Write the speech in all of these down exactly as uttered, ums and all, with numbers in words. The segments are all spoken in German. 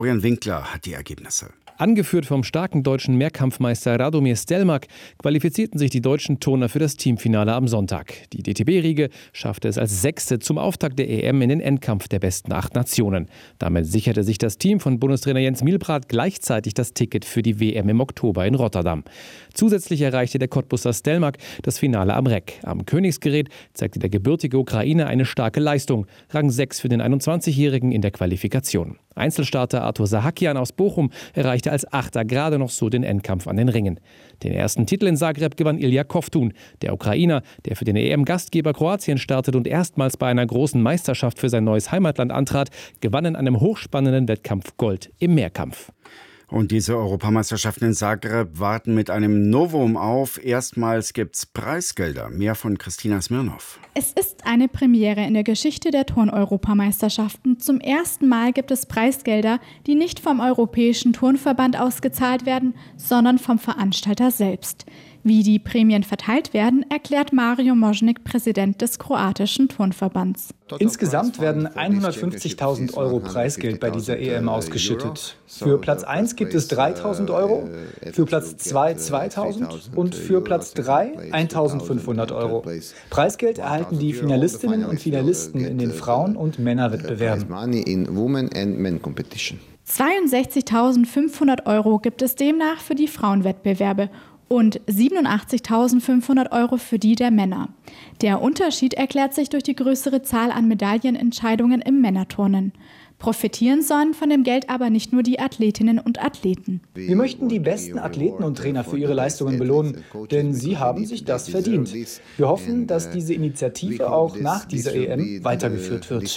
Florian Winkler hat die Ergebnisse. Angeführt vom starken deutschen Mehrkampfmeister Radomir Stelmák qualifizierten sich die deutschen Turner für das Teamfinale am Sonntag. Die D T B-Riege schaffte es als Sechste zum Auftakt der E M in den Endkampf der besten acht Nationen. Damit sicherte sich das Team von Bundestrainer Jens Milbrath gleichzeitig das Ticket für die W M im Oktober in Rotterdam. Zusätzlich erreichte der Cottbusser Stelmák das Finale am Reck. Am Königsgerät zeigte der gebürtige Ukrainer eine starke Leistung. Rang sechs für den einundzwanzigjährigen in der Qualifikation. Einzelstarter Arthur Sahakian aus Bochum erreichte als Achter gerade noch so den Endkampf an den Ringen. Den ersten Titel in Zagreb gewann Ilja Kovtun. Der Ukrainer, der für den E M-Gastgeber Kroatien startet und erstmals bei einer großen Meisterschaft für sein neues Heimatland antrat, gewann in einem hochspannenden Wettkampf Gold im Mehrkampf. Und diese Europameisterschaften in Zagreb warten mit einem Novum auf. Erstmals gibt's Preisgelder. Mehr von Christina Smirnow. Es ist eine Premiere in der Geschichte der Turn-Europameisterschaften. Zum ersten Mal gibt es Preisgelder, die nicht vom Europäischen Turnverband ausgezahlt werden, sondern vom Veranstalter selbst. Wie die Prämien verteilt werden, erklärt Mario Možnik, Präsident des kroatischen Turnverbands. Insgesamt werden hundertfünfzigtausend Euro Preisgeld bei dieser E M ausgeschüttet. Für Platz eins gibt es dreitausend Euro, für Platz zwei zweitausend und für Platz drei eintausendfünfhundert Euro. Preisgeld erhalten die Finalistinnen und Finalisten in den Frauen- und Männerwettbewerben. zweiundsechzigtausendfünfhundert Euro gibt es demnach für die Frauenwettbewerbe und siebenundachtzigtausendfünfhundert Euro für die der Männer. Der Unterschied erklärt sich durch die größere Zahl an Medaillenentscheidungen im Männerturnen. Profitieren sollen von dem Geld aber nicht nur die Athletinnen und Athleten. Wir möchten die besten Athleten und Trainer für ihre Leistungen belohnen, denn sie haben sich das verdient. Wir hoffen, dass diese Initiative auch nach dieser E M weitergeführt wird.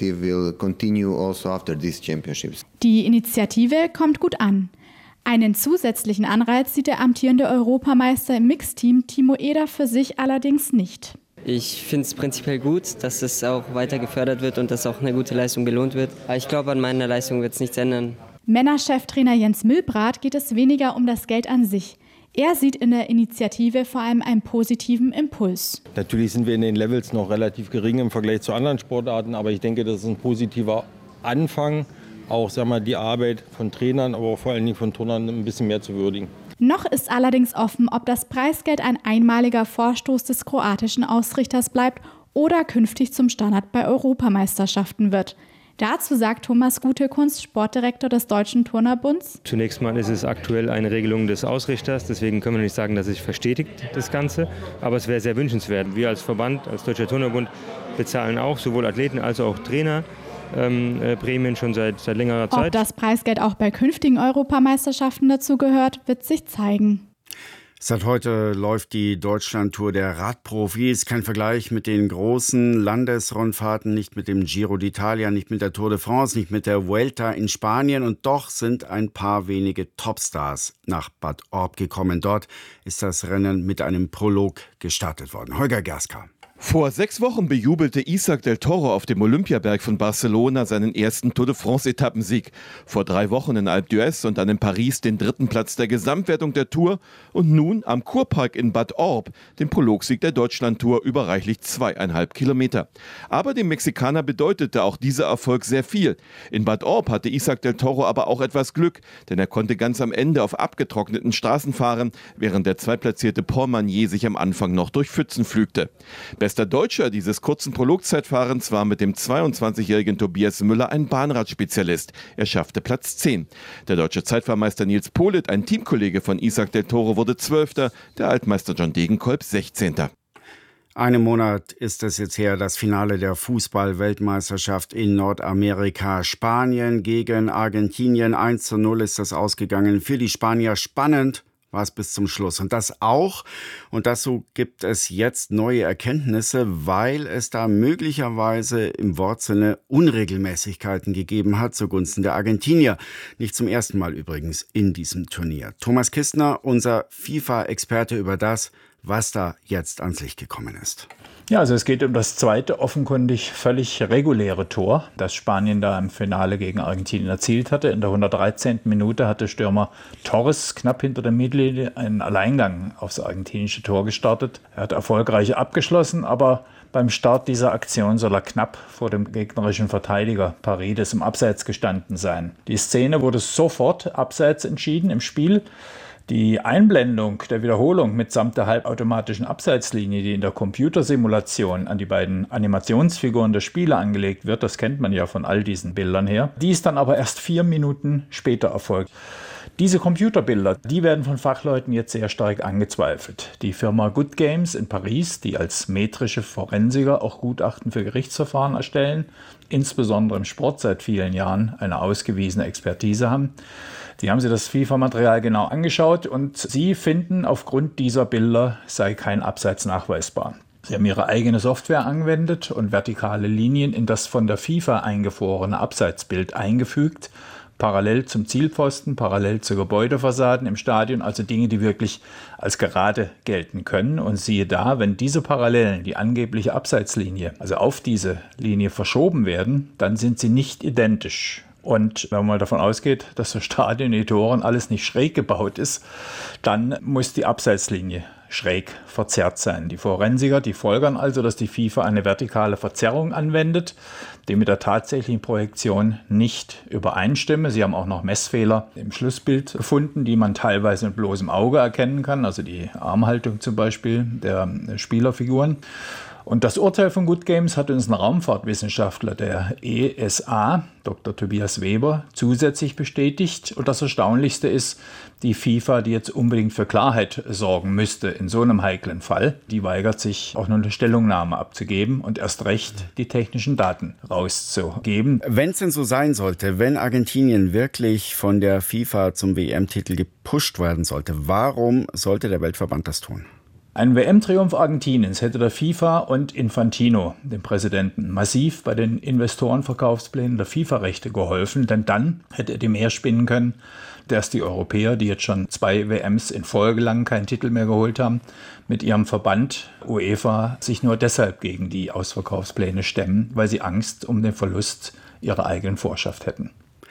Die Initiative kommt gut an. Einen zusätzlichen Anreiz sieht der amtierende Europameister im Mixteam Timo Eder für sich allerdings nicht. Ich finde es prinzipiell gut, dass es auch weiter gefördert wird und dass auch eine gute Leistung belohnt wird. Aber ich glaube, an meiner Leistung wird es nichts ändern. Männercheftrainer Jens Milbrath geht es weniger um das Geld an sich. Er sieht in der Initiative vor allem einen positiven Impuls. Natürlich sind wir in den Levels noch relativ gering im Vergleich zu anderen Sportarten, aber ich denke, das ist ein positiver Anfang, auch sagen wir, die Arbeit von Trainern, aber auch vor allen Dingen von Turnern ein bisschen mehr zu würdigen. Noch ist allerdings offen, ob das Preisgeld ein einmaliger Vorstoß des kroatischen Ausrichters bleibt oder künftig zum Standard bei Europameisterschaften wird. Dazu sagt Thomas Gutekunst, Sportdirektor des Deutschen Turnerbunds: Zunächst mal ist es aktuell eine Regelung des Ausrichters, deswegen können wir nicht sagen, dass es sich verstetigt, das Ganze. Aber es wäre sehr wünschenswert. Wir als Verband, als Deutscher Turnerbund bezahlen auch sowohl Athleten als auch Trainer Ähm, äh, Prämien schon seit, seit längerer Zeit. Ob das Preisgeld auch bei künftigen Europameisterschaften dazu gehört, wird sich zeigen. Seit heute läuft die Deutschlandtour der Radprofis. Kein Vergleich mit den großen Landesrundfahrten, nicht mit dem Giro d'Italia, nicht mit der Tour de France, nicht mit der Vuelta in Spanien. Und doch sind ein paar wenige Topstars nach Bad Orb gekommen. Dort ist das Rennen mit einem Prolog gestartet worden. Holger Gerska. Vor sechs Wochen bejubelte Isaac del Toro auf dem Olympiaberg von Barcelona seinen ersten Tour de France-Etappensieg. Vor drei Wochen in Alpe d'Huez und dann in Paris den dritten Platz der Gesamtwertung der Tour und nun am Kurpark in Bad Orb den Prologsieg der Deutschlandtour über reichlich zweieinhalb Kilometer. Aber dem Mexikaner bedeutete auch dieser Erfolg sehr viel. In Bad Orb hatte Isaac del Toro aber auch etwas Glück, denn er konnte ganz am Ende auf abgetrockneten Straßen fahren, während der zweitplatzierte Paul Magnier sich am Anfang noch durch Pfützen pflügte. Bester Deutscher dieses kurzen Prologzeitfahrens war mit dem zweiundzwanzigjährigen Tobias Müller ein Bahnradspezialist. Er schaffte Platz zehn. Der deutsche Zeitfahrmeister Nils Politt, ein Teamkollege von Isaac del Toro, wurde Zwölfter, der Altmeister John Degenkolb Sechzehnter. Einen Monat ist es jetzt her, das Finale der Fußball-Weltmeisterschaft in Nordamerika. Spanien gegen Argentinien. eins zu null ist das ausgegangen. Für die Spanier spannend war es bis zum Schluss. Und das auch, und dazu gibt es jetzt neue Erkenntnisse, weil es da möglicherweise im Wortsinne Unregelmäßigkeiten gegeben hat zugunsten der Argentinier. Nicht zum ersten Mal übrigens in diesem Turnier. Thomas Kistner, unser FIFA-Experte über das, was da jetzt ans Licht gekommen ist. Ja, also es geht um das zweite offenkundig völlig reguläre Tor, das Spanien da im Finale gegen Argentinien erzielt hatte. In der hundertdreizehnten Minute hatte Stürmer Torres knapp hinter der Mittellinie einen Alleingang aufs argentinische Tor gestartet. Er hat erfolgreich abgeschlossen, aber beim Start dieser Aktion soll er knapp vor dem gegnerischen Verteidiger Paredes im Abseits gestanden sein. Die Szene wurde sofort abseits entschieden im Spiel. Die Einblendung der Wiederholung mitsamt der halbautomatischen Abseitslinie, die in der Computersimulation an die beiden Animationsfiguren der Spieler angelegt wird, das kennt man ja von all diesen Bildern her, die ist dann aber erst vier Minuten später erfolgt. Diese Computerbilder, die werden von Fachleuten jetzt sehr stark angezweifelt. Die Firma Good Games in Paris, die als metrische Forensiker auch Gutachten für Gerichtsverfahren erstellen, insbesondere im Sport seit vielen Jahren eine ausgewiesene Expertise haben, die haben sich das FIFA-Material genau angeschaut und sie finden, aufgrund dieser Bilder sei kein Abseits nachweisbar. Sie haben ihre eigene Software angewendet und vertikale Linien in das von der FIFA eingefrorene Abseitsbild eingefügt, parallel zum Zielpfosten, parallel zu Gebäudefassaden im Stadion, also Dinge, die wirklich als gerade gelten können. Und siehe da, wenn diese Parallelen, die angebliche Abseitslinie, also auf diese Linie verschoben werden, dann sind sie nicht identisch. Und wenn man mal davon ausgeht, dass das Stadion, die Tore und alles nicht schräg gebaut ist, dann muss die Abseitslinie schräg verzerrt sein. Die Forensiker, die folgern also, dass die FIFA eine vertikale Verzerrung anwendet, die mit der tatsächlichen Projektion nicht übereinstimme. Sie haben auch noch Messfehler im Schlussbild gefunden, die man teilweise mit bloßem Auge erkennen kann, also die Armhaltung zum Beispiel der Spielerfiguren. Und das Urteil von Good Games hat uns ein Raumfahrtwissenschaftler der E S A, Doktor Tobias Weber, zusätzlich bestätigt. Und das Erstaunlichste ist, die FIFA, die jetzt unbedingt für Klarheit sorgen müsste in so einem heiklen Fall, die weigert sich auch nur eine Stellungnahme abzugeben und erst recht die technischen Daten rauszugeben. Wenn es denn so sein sollte, wenn Argentinien wirklich von der FIFA zum W M-Titel gepusht werden sollte, warum sollte der Weltverband das tun? Ein W M-Triumph Argentiniens hätte der FIFA und Infantino, dem Präsidenten, massiv bei den Investorenverkaufsplänen der FIFA-Rechte geholfen, denn dann hätte er die mehr spinnen können, dass die Europäer, die jetzt schon zwei W Ms in Folge lang keinen Titel mehr geholt haben, mit ihrem Verband UEFA sich nur deshalb gegen die Ausverkaufspläne stemmen, weil sie Angst um den Verlust ihrer eigenen Vorherrschaft hätten.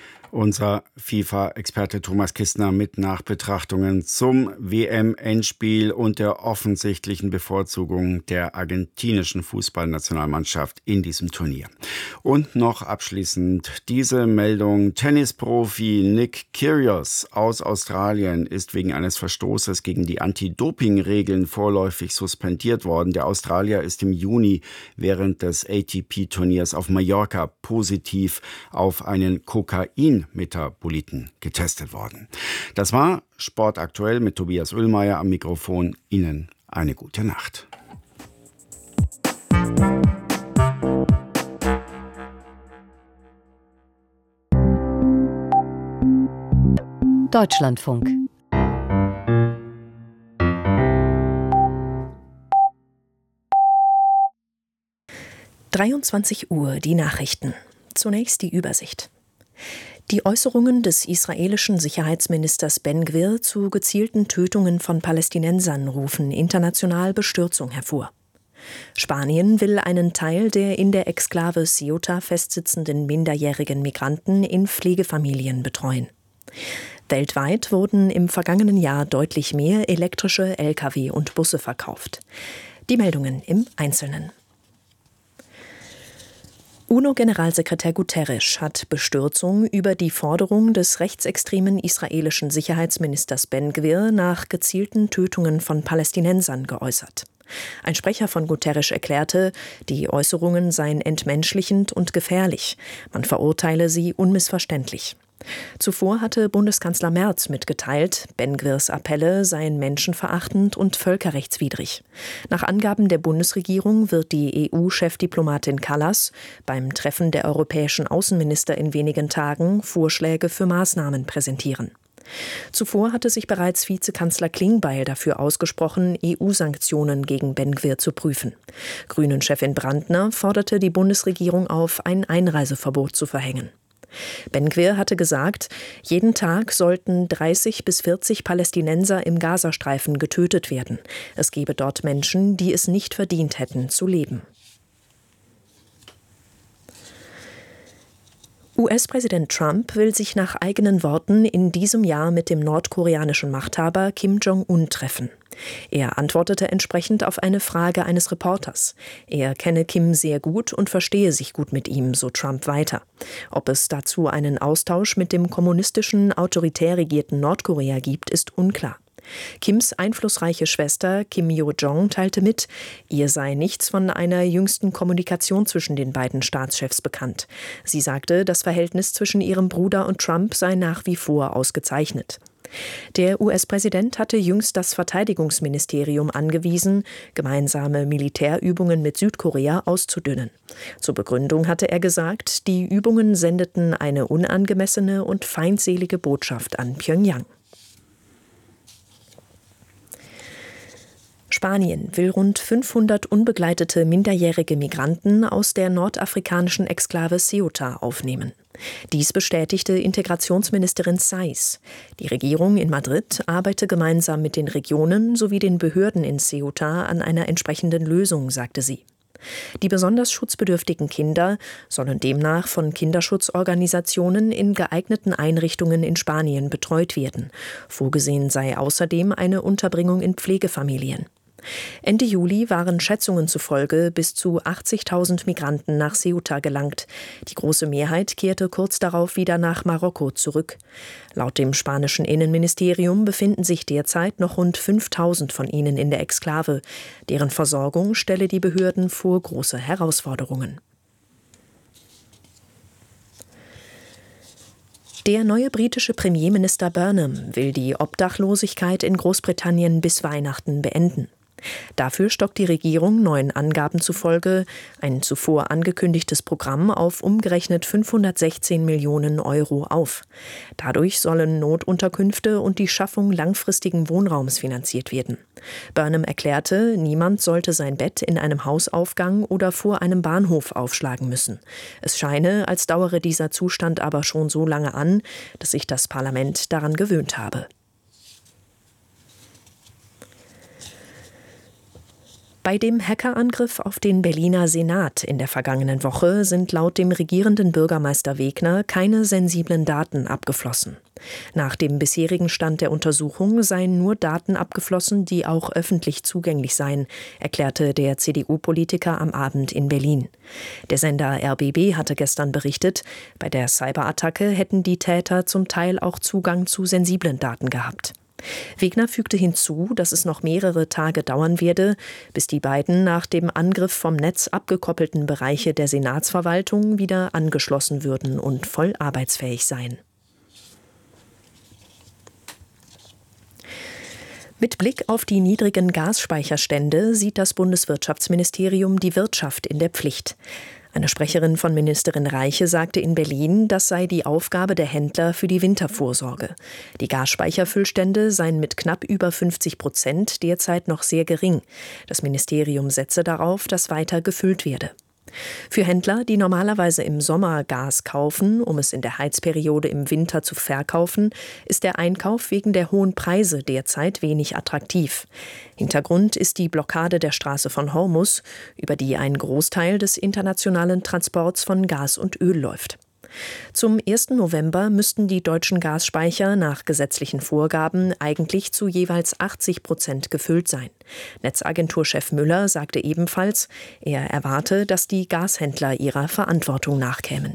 Unser FIFA-Experte Thomas Kistner mit Nachbetrachtungen zum W M-Endspiel und der offensichtlichen Bevorzugung der argentinischen Fußballnationalmannschaft in diesem Turnier. Und noch abschließend diese Meldung. Tennisprofi Nick Kyrgios aus Australien ist wegen eines Verstoßes gegen die Anti-Doping-Regeln vorläufig suspendiert worden. Der Australier ist im Juni während des A T P-Turniers auf Mallorca positiv auf einen Kokain Metaboliten getestet worden. Das war Sport aktuell mit Tobias Oehlmeier am Mikrofon. Ihnen eine gute Nacht. Deutschlandfunk. dreiundzwanzig Uhr, die Nachrichten. Zunächst die Übersicht. Die Äußerungen des israelischen Sicherheitsministers Ben Gvir zu gezielten Tötungen von Palästinensern rufen international Bestürzung hervor. Spanien will einen Teil der in der Exklave Ceuta festsitzenden minderjährigen Migranten in Pflegefamilien betreuen. Weltweit wurden im vergangenen Jahr deutlich mehr elektrische L K W und Busse verkauft. Die Meldungen im Einzelnen. UNO-Generalsekretär Guterres hat Bestürzung über die Forderung des rechtsextremen israelischen Sicherheitsministers Ben Gvir nach gezielten Tötungen von Palästinensern geäußert. Ein Sprecher von Guterres erklärte, die Äußerungen seien entmenschlichend und gefährlich. Man verurteile sie unmissverständlich. Zuvor hatte Bundeskanzler Merz mitgeteilt, Ben Gvirs Appelle seien menschenverachtend und völkerrechtswidrig. Nach Angaben der Bundesregierung wird die E U-Chefdiplomatin Kallas beim Treffen der europäischen Außenminister in wenigen Tagen Vorschläge für Maßnahmen präsentieren. Zuvor hatte sich bereits Vizekanzler Klingbeil dafür ausgesprochen, E U-Sanktionen gegen Ben Gvir zu prüfen. Grünen-Chefin Brandner forderte die Bundesregierung auf, ein Einreiseverbot zu verhängen. Ben-Gvir hatte gesagt, jeden Tag sollten dreißig bis vierzig Palästinenser im Gazastreifen getötet werden. Es gebe dort Menschen, die es nicht verdient hätten, zu leben. U S-Präsident Trump will sich nach eigenen Worten in diesem Jahr mit dem nordkoreanischen Machthaber Kim Jong-un treffen. Er antwortete entsprechend auf eine Frage eines Reporters. Er kenne Kim sehr gut und verstehe sich gut mit ihm, so Trump weiter. Ob es dazu einen Austausch mit dem kommunistischen, autoritär regierten Nordkorea gibt, ist unklar. Kims einflussreiche Schwester Kim Yo-jong teilte mit, ihr sei nichts von einer jüngsten Kommunikation zwischen den beiden Staatschefs bekannt. Sie sagte, das Verhältnis zwischen ihrem Bruder und Trump sei nach wie vor ausgezeichnet. Der U S-Präsident hatte jüngst das Verteidigungsministerium angewiesen, gemeinsame Militärübungen mit Südkorea auszudünnen. Zur Begründung hatte er gesagt, die Übungen sendeten eine unangemessene und feindselige Botschaft an Pjöngjang. Spanien will rund fünfhundert unbegleitete minderjährige Migranten aus der nordafrikanischen Exklave Ceuta aufnehmen. Dies bestätigte Integrationsministerin Saiz. Die Regierung in Madrid arbeite gemeinsam mit den Regionen sowie den Behörden in Ceuta an einer entsprechenden Lösung, sagte sie. Die besonders schutzbedürftigen Kinder sollen demnach von Kinderschutzorganisationen in geeigneten Einrichtungen in Spanien betreut werden. Vorgesehen sei außerdem eine Unterbringung in Pflegefamilien. Ende Juli waren Schätzungen zufolge bis zu achtzigtausend Migranten nach Ceuta gelangt. Die große Mehrheit kehrte kurz darauf wieder nach Marokko zurück. Laut dem spanischen Innenministerium befinden sich derzeit noch rund fünftausend von ihnen in der Exklave. Deren Versorgung stelle die Behörden vor große Herausforderungen. Der neue britische Premierminister Burnham will die Obdachlosigkeit in Großbritannien bis Weihnachten beenden. Dafür stockt die Regierung neuen Angaben zufolge ein zuvor angekündigtes Programm auf umgerechnet fünfhundertsechzehn Millionen Euro auf. Dadurch sollen Notunterkünfte und die Schaffung langfristigen Wohnraums finanziert werden. Burnham erklärte, niemand sollte sein Bett in einem Hausaufgang oder vor einem Bahnhof aufschlagen müssen. Es scheine, als dauere dieser Zustand aber schon so lange an, dass sich das Parlament daran gewöhnt habe. Bei dem Hackerangriff auf den Berliner Senat in der vergangenen Woche sind laut dem regierenden Bürgermeister Wegner keine sensiblen Daten abgeflossen. Nach dem bisherigen Stand der Untersuchung seien nur Daten abgeflossen, die auch öffentlich zugänglich seien, erklärte der C D U-Politiker am Abend in Berlin. Der Sender R B B hatte gestern berichtet, bei der Cyberattacke hätten die Täter zum Teil auch Zugang zu sensiblen Daten gehabt. Wegner fügte hinzu, dass es noch mehrere Tage dauern werde, bis die beiden nach dem Angriff vom Netz abgekoppelten Bereiche der Senatsverwaltung wieder angeschlossen würden und voll arbeitsfähig seien. Mit Blick auf die niedrigen Gasspeicherstände sieht das Bundeswirtschaftsministerium die Wirtschaft in der Pflicht. Eine Sprecherin von Ministerin Reiche sagte in Berlin, das sei die Aufgabe der Händler für die Wintervorsorge. Die Gasspeicherfüllstände seien mit knapp über fünfzig Prozent derzeit noch sehr gering. Das Ministerium setze darauf, dass weiter gefüllt werde. Für Händler, die normalerweise im Sommer Gas kaufen, um es in der Heizperiode im Winter zu verkaufen, ist der Einkauf wegen der hohen Preise derzeit wenig attraktiv. Hintergrund ist die Blockade der Straße von Hormuz, über die ein Großteil des internationalen Transports von Gas und Öl läuft. Zum ersten November müssten die deutschen Gasspeicher nach gesetzlichen Vorgaben eigentlich zu jeweils achtzig Prozent gefüllt sein. Netzagenturchef Müller sagte ebenfalls, er erwarte, dass die Gashändler ihrer Verantwortung nachkämen.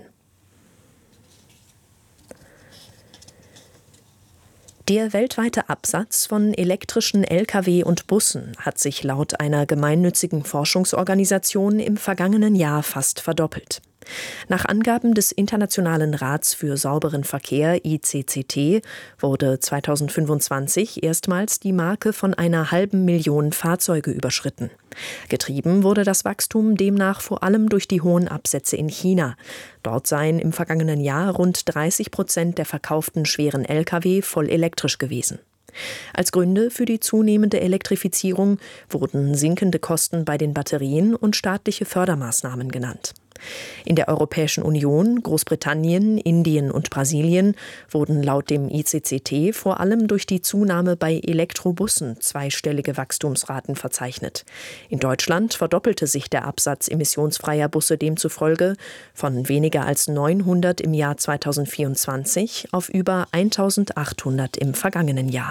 Der weltweite Absatz von elektrischen L K W und Bussen hat sich laut einer gemeinnützigen Forschungsorganisation im vergangenen Jahr fast verdoppelt. Nach Angaben des Internationalen Rats für sauberen Verkehr I C C T wurde zweitausendfünfundzwanzig erstmals die Marke von einer halben Million Fahrzeuge überschritten. Getrieben wurde das Wachstum demnach vor allem durch die hohen Absätze in China. Dort seien im vergangenen Jahr rund dreißig Prozent der verkauften schweren L K W voll elektrisch gewesen. Als Gründe für die zunehmende Elektrifizierung wurden sinkende Kosten bei den Batterien und staatliche Fördermaßnahmen genannt. In der Europäischen Union, Großbritannien, Indien und Brasilien wurden laut dem I C C T vor allem durch die Zunahme bei Elektrobussen zweistellige Wachstumsraten verzeichnet. In Deutschland verdoppelte sich der Absatz emissionsfreier Busse demzufolge von weniger als neunhundert im Jahr zweitausendvierundzwanzig auf über eintausendachthundert im vergangenen Jahr.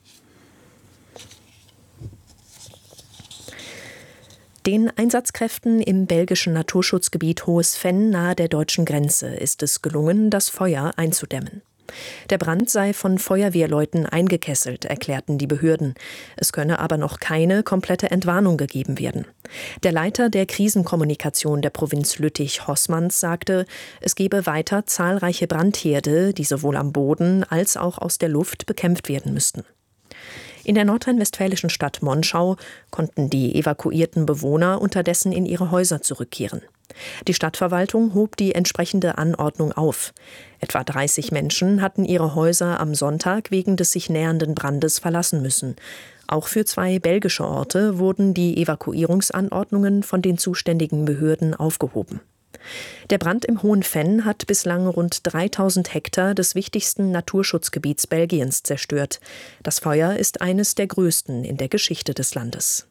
Den Einsatzkräften im belgischen Naturschutzgebiet Hohes Venn nahe der deutschen Grenze ist es gelungen, das Feuer einzudämmen. Der Brand sei von Feuerwehrleuten eingekesselt, erklärten die Behörden. Es könne aber noch keine komplette Entwarnung gegeben werden. Der Leiter der Krisenkommunikation der Provinz Lüttich, Hossmanns, sagte, es gebe weiter zahlreiche Brandherde, die sowohl am Boden als auch aus der Luft bekämpft werden müssten. In der nordrhein-westfälischen Stadt Monschau konnten die evakuierten Bewohner unterdessen in ihre Häuser zurückkehren. Die Stadtverwaltung hob die entsprechende Anordnung auf. Etwa dreißig Menschen hatten ihre Häuser am Sonntag wegen des sich nähernden Brandes verlassen müssen. Auch für zwei belgische Orte wurden die Evakuierungsanordnungen von den zuständigen Behörden aufgehoben. Der Brand im Hohen Venn hat bislang rund dreitausend Hektar des wichtigsten Naturschutzgebiets Belgiens zerstört. Das Feuer ist eines der größten in der Geschichte des Landes.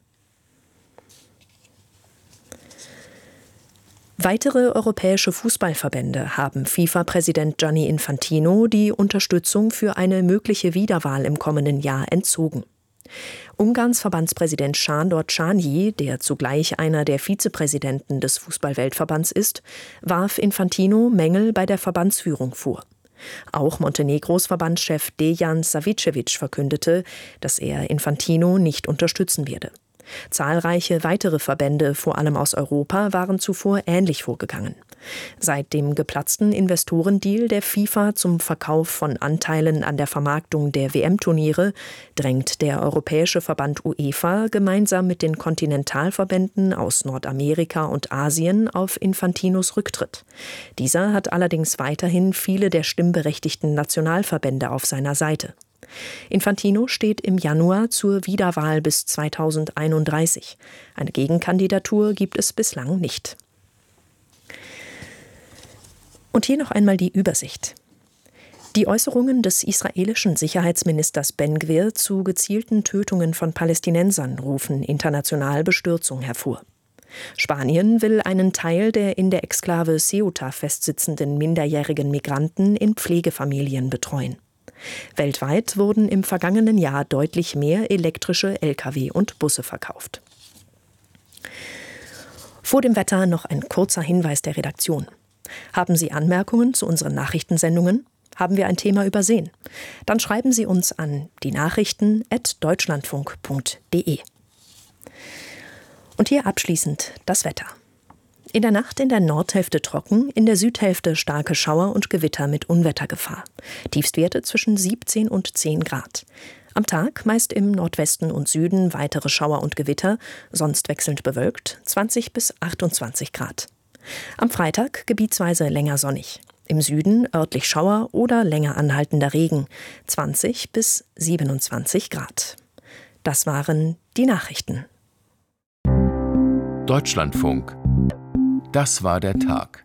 Weitere europäische Fußballverbände haben FIFA-Präsident Gianni Infantino die Unterstützung für eine mögliche Wiederwahl im kommenden Jahr entzogen. Ungarns Verbandspräsident Sándor Csányi, der zugleich einer der Vizepräsidenten des Fußball-Weltverbands ist, warf Infantino Mängel bei der Verbandsführung vor. Auch Montenegros Verbandschef Dejan Savicevic verkündete, dass er Infantino nicht unterstützen werde. Zahlreiche weitere Verbände, vor allem aus Europa, waren zuvor ähnlich vorgegangen. Seit dem geplatzten Investorendeal der FIFA zum Verkauf von Anteilen an der Vermarktung der W M-Turniere drängt der Europäische Verband UEFA gemeinsam mit den Kontinentalverbänden aus Nordamerika und Asien auf Infantinos Rücktritt. Dieser hat allerdings weiterhin viele der stimmberechtigten Nationalverbände auf seiner Seite. Infantino steht im Januar zur Wiederwahl bis zweitausendeinunddreißig. Eine Gegenkandidatur gibt es bislang nicht. Und hier noch einmal die Übersicht. Die Äußerungen des israelischen Sicherheitsministers Ben-Gvir zu gezielten Tötungen von Palästinensern rufen international Bestürzung hervor. Spanien will einen Teil der in der Exklave Ceuta festsitzenden minderjährigen Migranten in Pflegefamilien betreuen. Weltweit wurden im vergangenen Jahr deutlich mehr elektrische L K W und Busse verkauft. Vor dem Wetter noch ein kurzer Hinweis der Redaktion. Haben Sie Anmerkungen zu unseren Nachrichtensendungen? Haben wir ein Thema übersehen? Dann schreiben Sie uns an die Nachrichten at deutschlandfunk punkt de. Und hier abschließend das Wetter. In der Nacht in der Nordhälfte trocken, in der Südhälfte starke Schauer und Gewitter mit Unwettergefahr. Tiefstwerte zwischen siebzehn und zehn Grad. Am Tag meist im Nordwesten und Süden weitere Schauer und Gewitter, sonst wechselnd bewölkt, zwanzig bis achtundzwanzig Grad. Am Freitag gebietsweise länger sonnig. Im Süden örtlich Schauer oder länger anhaltender Regen, zwanzig bis siebenundzwanzig Grad. Das waren die Nachrichten. Deutschlandfunk. Das war der Tag.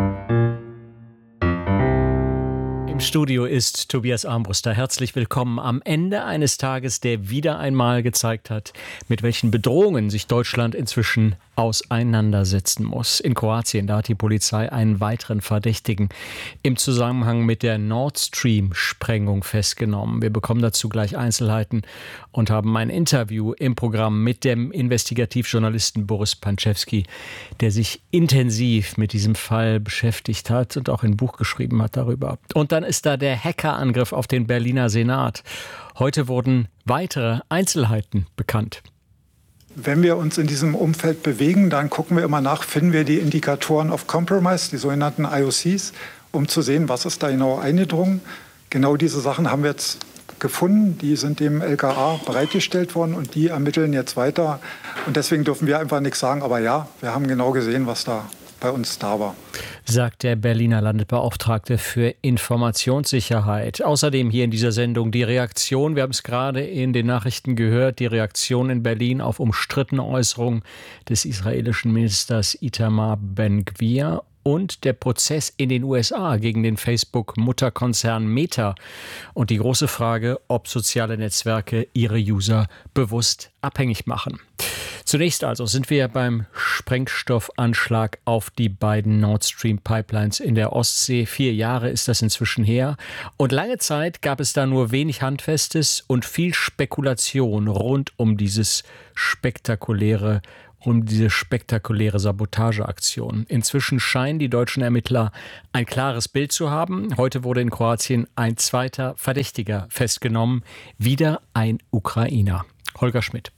Im Studio ist Tobias Armbruster. Herzlich willkommen am Ende eines Tages, der wieder einmal gezeigt hat, mit welchen Bedrohungen sich Deutschland inzwischen auseinandersetzen muss. In Kroatien, da hat die Polizei einen weiteren Verdächtigen im Zusammenhang mit der Nord Stream-Sprengung festgenommen. Wir bekommen dazu gleich Einzelheiten und haben ein Interview im Programm mit dem Investigativjournalisten Boris Panczewski, der sich intensiv mit diesem Fall beschäftigt hat und auch ein Buch geschrieben hat darüber. Und dann ist da der Hackerangriff auf den Berliner Senat. Heute wurden weitere Einzelheiten bekannt. Wenn wir uns in diesem Umfeld bewegen, dann gucken wir immer nach, finden wir die Indikatoren of Compromise, die sogenannten I O Cs, um zu sehen, was ist da genau eingedrungen. Genau diese Sachen haben wir jetzt gefunden, die sind dem L K A bereitgestellt worden und die ermitteln jetzt weiter. Und deswegen dürfen wir einfach nichts sagen, aber ja, wir haben genau gesehen, was da bei uns da war. Sagt der Berliner Landesbeauftragte für Informationssicherheit. Außerdem hier in dieser Sendung die Reaktion, wir haben es gerade in den Nachrichten gehört, die Reaktion in Berlin auf umstrittene Äußerungen des israelischen Ministers Itamar Ben-Gvir und der Prozess in den U S A gegen den Facebook-Mutterkonzern Meta und die große Frage, ob soziale Netzwerke ihre User bewusst abhängig machen. Zunächst also sind wir beim Sprengstoffanschlag auf die beiden Nord Stream Pipelines in der Ostsee. Vier Jahre ist das inzwischen her. Und lange Zeit gab es da nur wenig Handfestes und viel Spekulation rund um dieses spektakuläre um diese spektakuläre Sabotageaktion. Inzwischen scheinen die deutschen Ermittler ein klares Bild zu haben. Heute wurde in Kroatien ein zweiter Verdächtiger festgenommen, wieder ein Ukrainer. Holger Schmidt.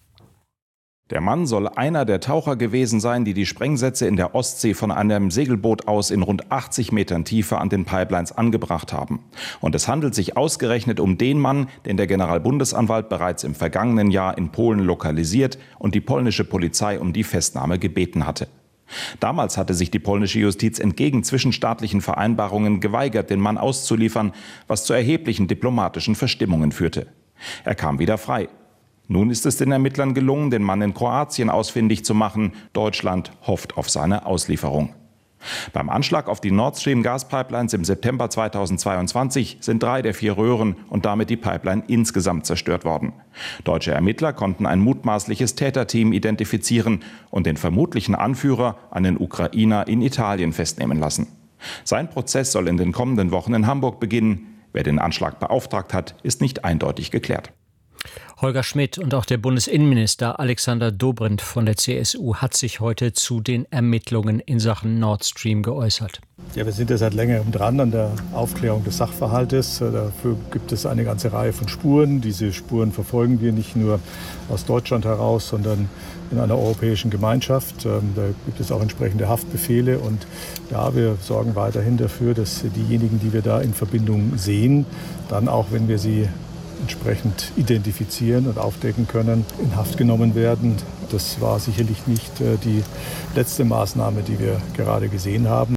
Der Mann soll einer der Taucher gewesen sein, die die Sprengsätze in der Ostsee von einem Segelboot aus in rund achtzig Metern Tiefe an den Pipelines angebracht haben. Und es handelt sich ausgerechnet um den Mann, den der Generalbundesanwalt bereits im vergangenen Jahr in Polen lokalisiert und die polnische Polizei um die Festnahme gebeten hatte. Damals hatte sich die polnische Justiz entgegen zwischenstaatlichen Vereinbarungen geweigert, den Mann auszuliefern, was zu erheblichen diplomatischen Verstimmungen führte. Er kam wieder frei. Nun ist es den Ermittlern gelungen, den Mann in Kroatien ausfindig zu machen. Deutschland hofft auf seine Auslieferung. Beim Anschlag auf die Nord Stream Gaspipelines im September zweitausendzweiundzwanzig sind drei der vier Röhren und damit die Pipeline insgesamt zerstört worden. Deutsche Ermittler konnten ein mutmaßliches Täterteam identifizieren und den vermutlichen Anführer, einen Ukrainer, in Italien festnehmen lassen. Sein Prozess soll in den kommenden Wochen in Hamburg beginnen. Wer den Anschlag beauftragt hat, ist nicht eindeutig geklärt. Holger Schmidt und auch der Bundesinnenminister Alexander Dobrindt von der C S U hat sich heute zu den Ermittlungen in Sachen Nord Stream geäußert. Ja, wir sind ja seit längerem dran an der Aufklärung des Sachverhaltes. Dafür gibt es eine ganze Reihe von Spuren. Diese Spuren verfolgen wir nicht nur aus Deutschland heraus, sondern in einer europäischen Gemeinschaft. Da gibt es auch entsprechende Haftbefehle. Und ja, wir sorgen weiterhin dafür, dass diejenigen, die wir da in Verbindung sehen, dann auch, wenn wir sie entsprechend identifizieren und aufdecken können, in Haft genommen werden. Das war sicherlich nicht die letzte Maßnahme, die wir gerade gesehen haben.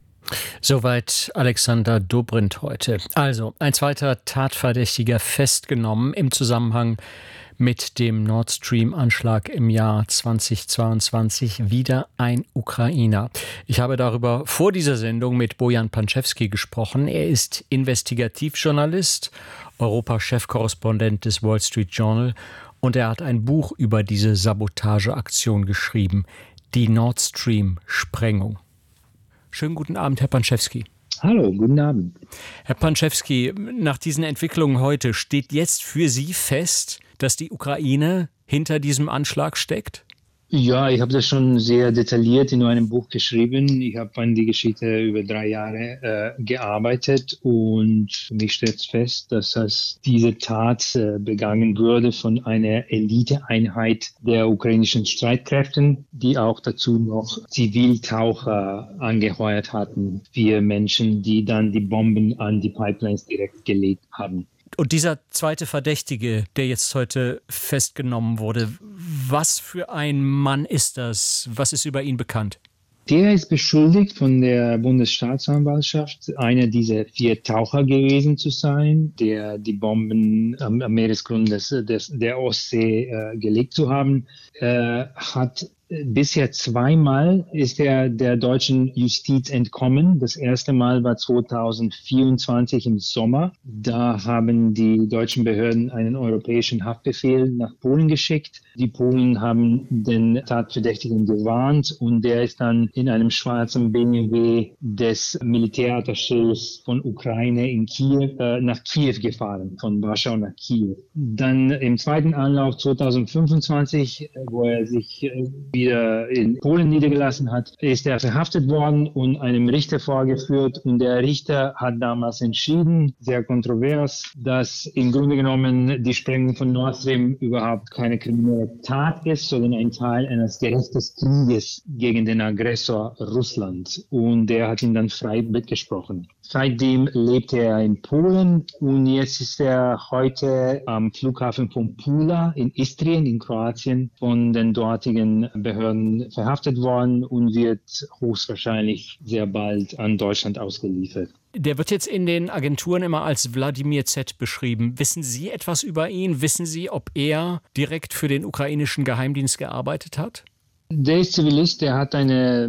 Soweit Alexander Dobrindt heute. Also ein zweiter Tatverdächtiger festgenommen im Zusammenhang mit dem Nord Stream-Anschlag im Jahr zweitausendzweiundzwanzig, wieder ein Ukrainer. Ich habe darüber vor dieser Sendung mit Bojan Panczewski gesprochen. Er ist Investigativjournalist, Europa-Chefkorrespondent des Wall Street Journal und er hat ein Buch über diese Sabotageaktion geschrieben, die Nord Stream-Sprengung. Schönen guten Abend, Herr Panczewski. Hallo, guten Abend. Herr Panczewski, nach diesen Entwicklungen heute steht jetzt für Sie fest, dass die Ukraine hinter diesem Anschlag steckt? Ja, ich habe das schon sehr detailliert in einem Buch geschrieben. Ich habe an die Geschichte über drei Jahre äh, gearbeitet und für mich steht fest, dass das, diese Tat äh, begangen wurde von einer Eliteeinheit der ukrainischen Streitkräften, die auch dazu noch Ziviltaucher angeheuert hatten, vier Menschen, die dann die Bomben an die Pipelines direkt gelegt haben. Und dieser zweite Verdächtige, der jetzt heute festgenommen wurde, was für ein Mann ist das? Was ist über ihn bekannt? Der ist beschuldigt von der Bundesstaatsanwaltschaft, einer dieser vier Taucher gewesen zu sein, der die Bomben am, am Meeresgrund des, des, der Ostsee äh, gelegt zu haben, äh, hat bisher zweimal ist er der deutschen Justiz entkommen. Das erste Mal war zweitausendvierundzwanzig im Sommer. Da haben die deutschen Behörden einen europäischen Haftbefehl nach Polen geschickt. Die Polen haben den Tatverdächtigen gewarnt und der ist dann in einem schwarzen B M W des Militärattachés von Ukraine in Kiew äh, nach Kiew gefahren, von Warschau nach Kiew. Dann im zweiten Anlauf zweitausendfünfundzwanzig, wo er sich äh, wieder in Polen niedergelassen hat, ist er verhaftet worden und einem Richter vorgeführt. Und der Richter hat damals entschieden, sehr kontrovers, dass im Grunde genommen die Sprengung von Nord Stream überhaupt keine kriminelle Tat ist, sondern ein Teil eines gerechten Krieges gegen den Aggressor Russland. Und der hat ihn dann frei mitgesprochen. Seitdem lebt er in Polen und jetzt ist er heute am Flughafen von Pula in Istrien in Kroatien von den dortigen Behörden verhaftet worden und wird höchstwahrscheinlich sehr bald an Deutschland ausgeliefert. Der wird jetzt in den Agenturen immer als Wladimir Z. beschrieben. Wissen Sie etwas über ihn? Wissen Sie, ob er direkt für den ukrainischen Geheimdienst gearbeitet hat? Der ist Zivilist, der hat eine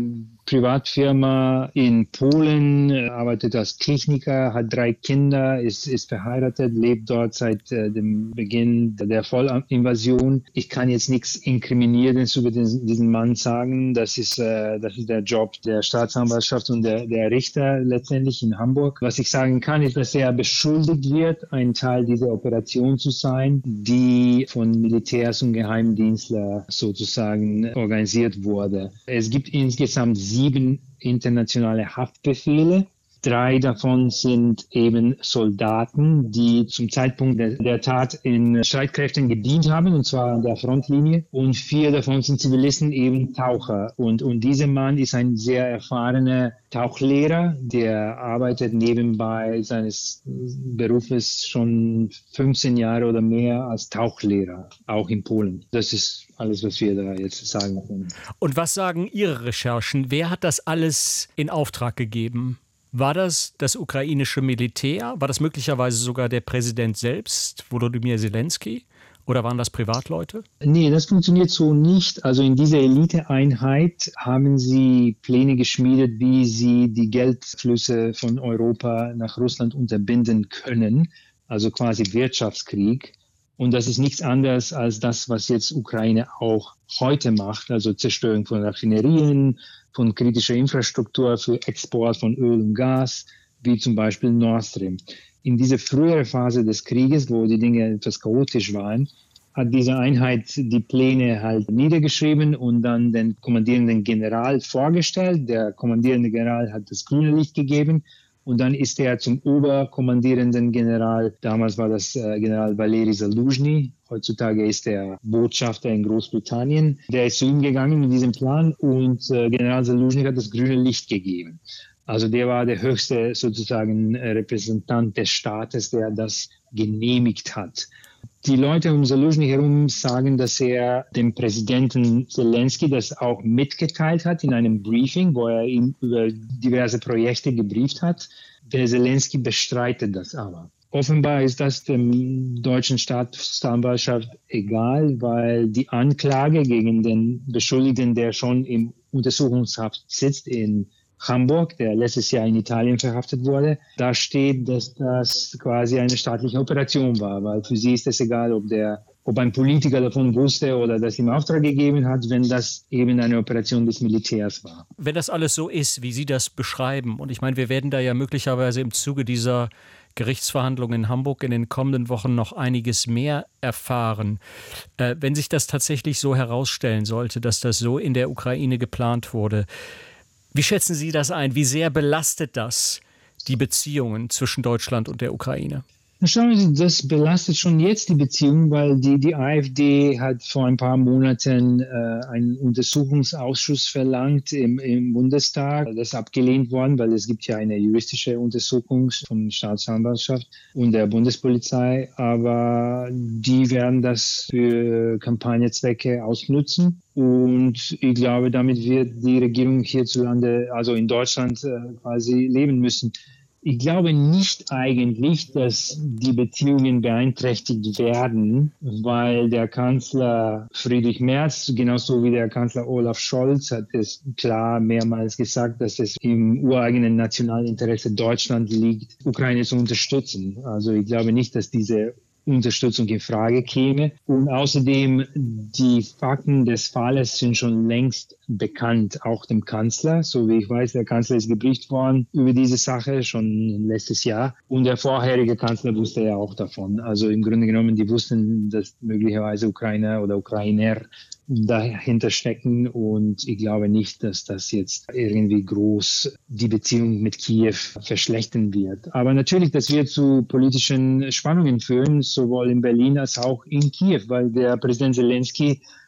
Privatfirma in Polen, arbeitet als Techniker, hat drei Kinder, ist, ist verheiratet, lebt dort seit äh, dem Beginn der Vollinvasion. Ich kann jetzt nichts Inkriminierendes über den, diesen Mann sagen. Das ist, äh, das ist der Job der Staatsanwaltschaft und der, der Richter letztendlich in Hamburg. Was ich sagen kann, ist, dass er beschuldigt wird, ein Teil dieser Operation zu sein, die von Militärs und Geheimdienstler sozusagen organisiert wurde. Es gibt insgesamt sieben internationale Haftbefehle. Drei davon sind eben Soldaten, die zum Zeitpunkt der, der Tat in Streitkräften gedient haben, und zwar an der Frontlinie. Und vier davon sind Zivilisten, eben Taucher. Und, und dieser Mann ist ein sehr erfahrener Tauchlehrer, der arbeitet nebenbei seines Berufes schon fünfzehn Jahre oder mehr als Tauchlehrer, auch in Polen. Das ist alles, was wir da jetzt sagen können. Und was sagen Ihre Recherchen? Wer hat das alles in Auftrag gegeben? War das das ukrainische Militär? War das möglicherweise sogar der Präsident selbst, Volodymyr Zelensky? Oder waren das Privatleute? Nee, das funktioniert so nicht. Also in dieser Eliteeinheit haben sie Pläne geschmiedet, wie sie die Geldflüsse von Europa nach Russland unterbinden können. Also quasi Wirtschaftskrieg. Und das ist nichts anderes als das, was jetzt Ukraine auch heute macht. Also Zerstörung von Raffinerien, von kritischer Infrastruktur für Export von Öl und Gas, wie zum Beispiel Nord Stream. In dieser früheren Phase des Krieges, wo die Dinge etwas chaotisch waren, hat diese Einheit die Pläne halt niedergeschrieben und dann den kommandierenden General vorgestellt. Der kommandierende General hat das grüne Licht gegeben und dann ist er zum oberkommandierenden General, damals war das äh, General Valeri Zaluzhny, heutzutage ist er Botschafter in Großbritannien, der ist zu ihm gegangen mit diesem Plan und äh, General Zaluzhny hat das grüne Licht gegeben. Also der war der höchste sozusagen Repräsentant des Staates, der das genehmigt hat. Die Leute um Zaluzhny herum sagen, dass er dem Präsidenten Zelensky das auch mitgeteilt hat in einem Briefing, wo er ihn über diverse Projekte gebrieft hat. Der Zelensky bestreitet das aber. Offenbar ist das dem deutschen Staatsanwaltschaft egal, weil die Anklage gegen den Beschuldigten, der schon im Untersuchungshaft sitzt in Hamburg, der letztes Jahr in Italien verhaftet wurde, da steht, dass das quasi eine staatliche Operation war, weil für sie ist es egal, ob der, ob ein Politiker davon wusste oder das im Auftrag gegeben hat, wenn das eben eine Operation des Militärs war. Wenn das alles so ist, wie Sie das beschreiben, und ich meine, wir werden da ja möglicherweise im Zuge dieser Gerichtsverhandlungen in Hamburg in den kommenden Wochen noch einiges mehr erfahren. Äh, wenn sich das tatsächlich so herausstellen sollte, dass das so in der Ukraine geplant wurde, wie schätzen Sie das ein? Wie sehr belastet das die Beziehungen zwischen Deutschland und der Ukraine? Schauen Sie, das belastet schon jetzt die Beziehungen, weil die, die AfD hat vor ein paar Monaten äh, einen Untersuchungsausschuss verlangt im, im Bundestag. Das ist abgelehnt worden, weil es gibt ja eine juristische Untersuchung von Staatsanwaltschaft und der Bundespolizei. Aber die werden das für Kampagnenzwecke ausnutzen. Und ich glaube, damit wird die Regierung hierzulande, also in Deutschland, äh, quasi leben müssen. Ich glaube nicht eigentlich, dass die Beziehungen beeinträchtigt werden, weil der Kanzler Friedrich Merz, genauso wie der Kanzler Olaf Scholz, hat es klar mehrmals gesagt, dass es im ureigenen Nationalinteresse Deutschland liegt, Ukraine zu unterstützen. Also ich glaube nicht, dass diese Unterstützung in Frage käme. Und außerdem, die Fakten des Falles sind schon längst bekannt, auch dem Kanzler. So wie ich weiß, der Kanzler ist gebrieft worden über diese Sache schon letztes Jahr. Und der vorherige Kanzler wusste ja auch davon. Also im Grunde genommen, die wussten, dass möglicherweise Ukrainer oder Ukrainer dahinter stecken. Und ich glaube nicht, dass das jetzt irgendwie groß die Beziehung mit Kiew verschlechtern wird. Aber natürlich, das wird zu politischen Spannungen führen, sowohl in Berlin als auch in Kiew, weil der Präsident Zelensky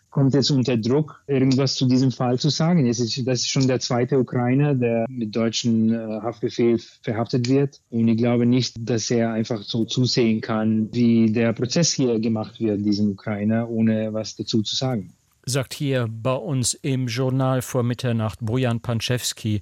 kommt jetzt unter Druck, irgendwas zu diesem Fall zu sagen. Es ist, das ist schon der zweite Ukrainer, der mit deutschem äh, Haftbefehl verhaftet wird. Und ich glaube nicht, dass er einfach so zusehen kann, wie der Prozess hier gemacht wird, diesen Ukrainer, ohne was dazu zu sagen. Sagt hier bei uns im Journal vor Mitternacht Bojan Panczewski,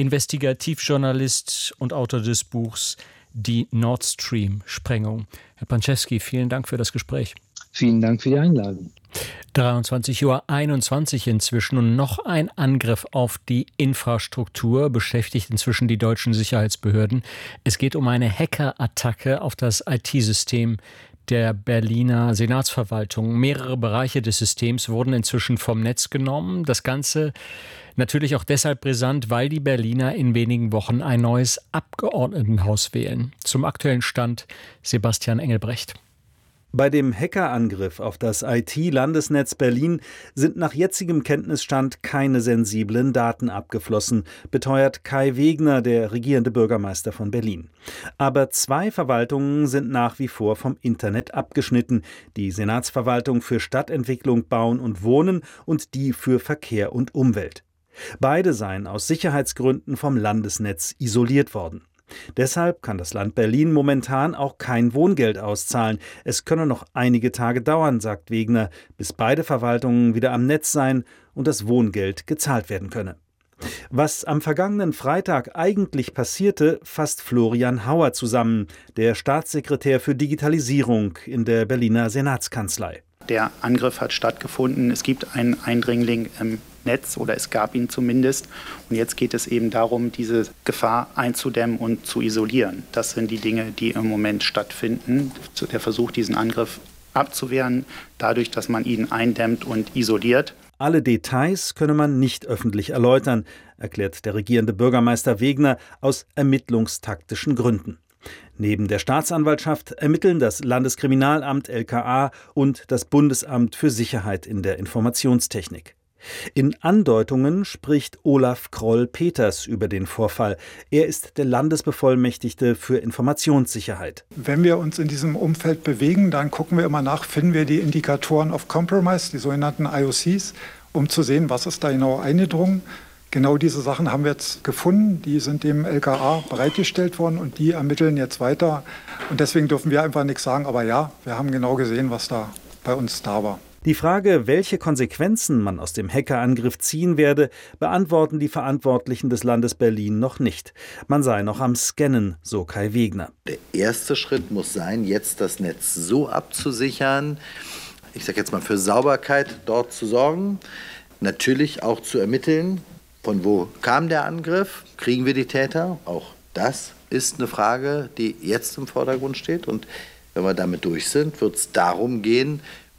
Investigativjournalist und Autor des Buchs Die Nord Stream-Sprengung. Herr Panczewski, vielen Dank für das Gespräch. Vielen Dank für die Einladung. dreiundzwanzig Uhr einundzwanzig inzwischen und noch ein Angriff auf die Infrastruktur beschäftigt inzwischen die deutschen Sicherheitsbehörden. Es geht um eine Hackerattacke auf das I T-System der Berliner Senatsverwaltung. Mehrere Bereiche des Systems wurden inzwischen vom Netz genommen. Das Ganze natürlich auch deshalb brisant, weil die Berliner in wenigen Wochen ein neues Abgeordnetenhaus wählen. Zum aktuellen Stand Sebastian Engelbrecht. Bei dem Hackerangriff auf das I T-Landesnetz Berlin sind nach jetzigem Kenntnisstand keine sensiblen Daten abgeflossen, beteuert Kai Wegner, der regierende Bürgermeister von Berlin. Aber zwei Verwaltungen sind nach wie vor vom Internet abgeschnitten: die Senatsverwaltung für Stadtentwicklung, Bauen und Wohnen und die für Verkehr und Umwelt. Beide seien aus Sicherheitsgründen vom Landesnetz isoliert worden. Deshalb kann das Land Berlin momentan auch kein Wohngeld auszahlen. Es könne noch einige Tage dauern, sagt Wegner, bis beide Verwaltungen wieder am Netz seien und das Wohngeld gezahlt werden könne. Was am vergangenen Freitag eigentlich passierte, fasst Florian Hauer zusammen, der Staatssekretär für Digitalisierung in der Berliner Senatskanzlei. Der Angriff hat stattgefunden. Es gibt einen Eindringling im Netz, oder es gab ihn zumindest. Und jetzt geht es eben darum, diese Gefahr einzudämmen und zu isolieren. Das sind die Dinge, die im Moment stattfinden. Der Versuch, diesen Angriff abzuwehren, dadurch, dass man ihn eindämmt und isoliert. Alle Details könne man nicht öffentlich erläutern, erklärt der regierende Bürgermeister Wegner aus ermittlungstaktischen Gründen. Neben der Staatsanwaltschaft ermitteln das Landeskriminalamt L K A und das Bundesamt für Sicherheit in der Informationstechnik. In Andeutungen spricht Olaf Kroll-Peters über den Vorfall. Er ist der Landesbevollmächtigte für Informationssicherheit. Wenn wir uns in diesem Umfeld bewegen, dann gucken wir immer nach, finden wir die Indikatoren of Compromise, die sogenannten I O Cs, um zu sehen, was ist da genau eingedrungen. Genau diese Sachen haben wir jetzt gefunden, die sind dem L K A bereitgestellt worden und die ermitteln jetzt weiter. Und deswegen dürfen wir einfach nichts sagen, aber ja, wir haben genau gesehen, was da bei uns da war. Die Frage, welche Konsequenzen man aus dem Hackerangriff ziehen werde, beantworten die Verantwortlichen des Landes Berlin noch nicht. Man sei noch am Scannen, so Kai Wegner. Der erste Schritt muss sein, jetzt das Netz so abzusichern, ich sage jetzt mal für Sauberkeit dort zu sorgen, natürlich auch zu ermitteln, von wo kam der Angriff, kriegen wir die Täter, auch das ist eine Frage, die jetzt im Vordergrund steht. Und wenn wir damit durch sind, wird es darum gehen,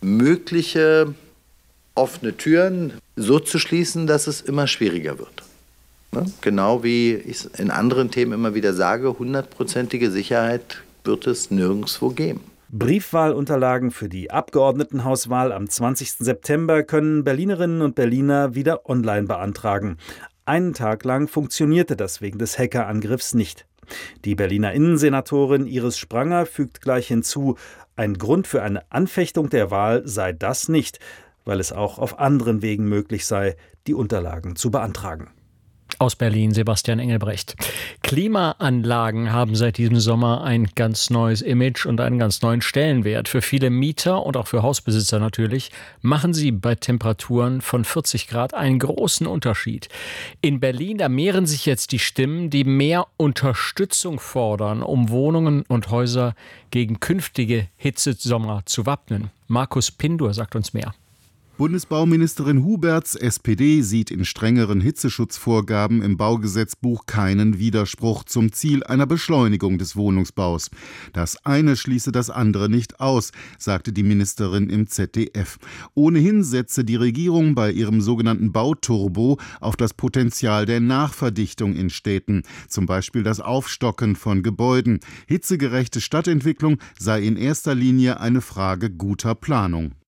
mögliche offene Türen so zu schließen, dass es immer schwieriger wird. Ne? Genau wie ich es in anderen Themen immer wieder sage, hundertprozentige Sicherheit wird es nirgendwo geben. Briefwahlunterlagen für die Abgeordnetenhauswahl am zwanzigsten September können Berlinerinnen und Berliner wieder online beantragen. Einen Tag lang funktionierte das wegen des Hackerangriffs nicht. Die Berliner Innensenatorin Iris Spranger fügt gleich hinzu, ein Grund für eine Anfechtung der Wahl sei das nicht, weil es auch auf anderen Wegen möglich sei, die Unterlagen zu beantragen. Aus Berlin Sebastian Engelbrecht. Klimaanlagen haben seit diesem Sommer ein ganz neues Image und einen ganz neuen Stellenwert. Für viele Mieter und auch für Hausbesitzer natürlich machen sie bei Temperaturen von vierzig Grad einen großen Unterschied. In Berlin, da mehren sich jetzt die Stimmen, die mehr Unterstützung fordern, um Wohnungen und Häuser gegen künftige Hitzesommer zu wappnen. Markus Pindur sagt uns mehr. Bundesbauministerin Huberts S P D sieht in strengeren Hitzeschutzvorgaben im Baugesetzbuch keinen Widerspruch zum Ziel einer Beschleunigung des Wohnungsbaus. Das eine schließe das andere nicht aus, sagte die Ministerin im Z D F. Ohnehin setze die Regierung bei ihrem sogenannten Bauturbo auf das Potenzial der Nachverdichtung in Städten, zum Beispiel das Aufstocken von Gebäuden. Hitzegerechte Stadtentwicklung sei in erster Linie eine Frage guter Planung.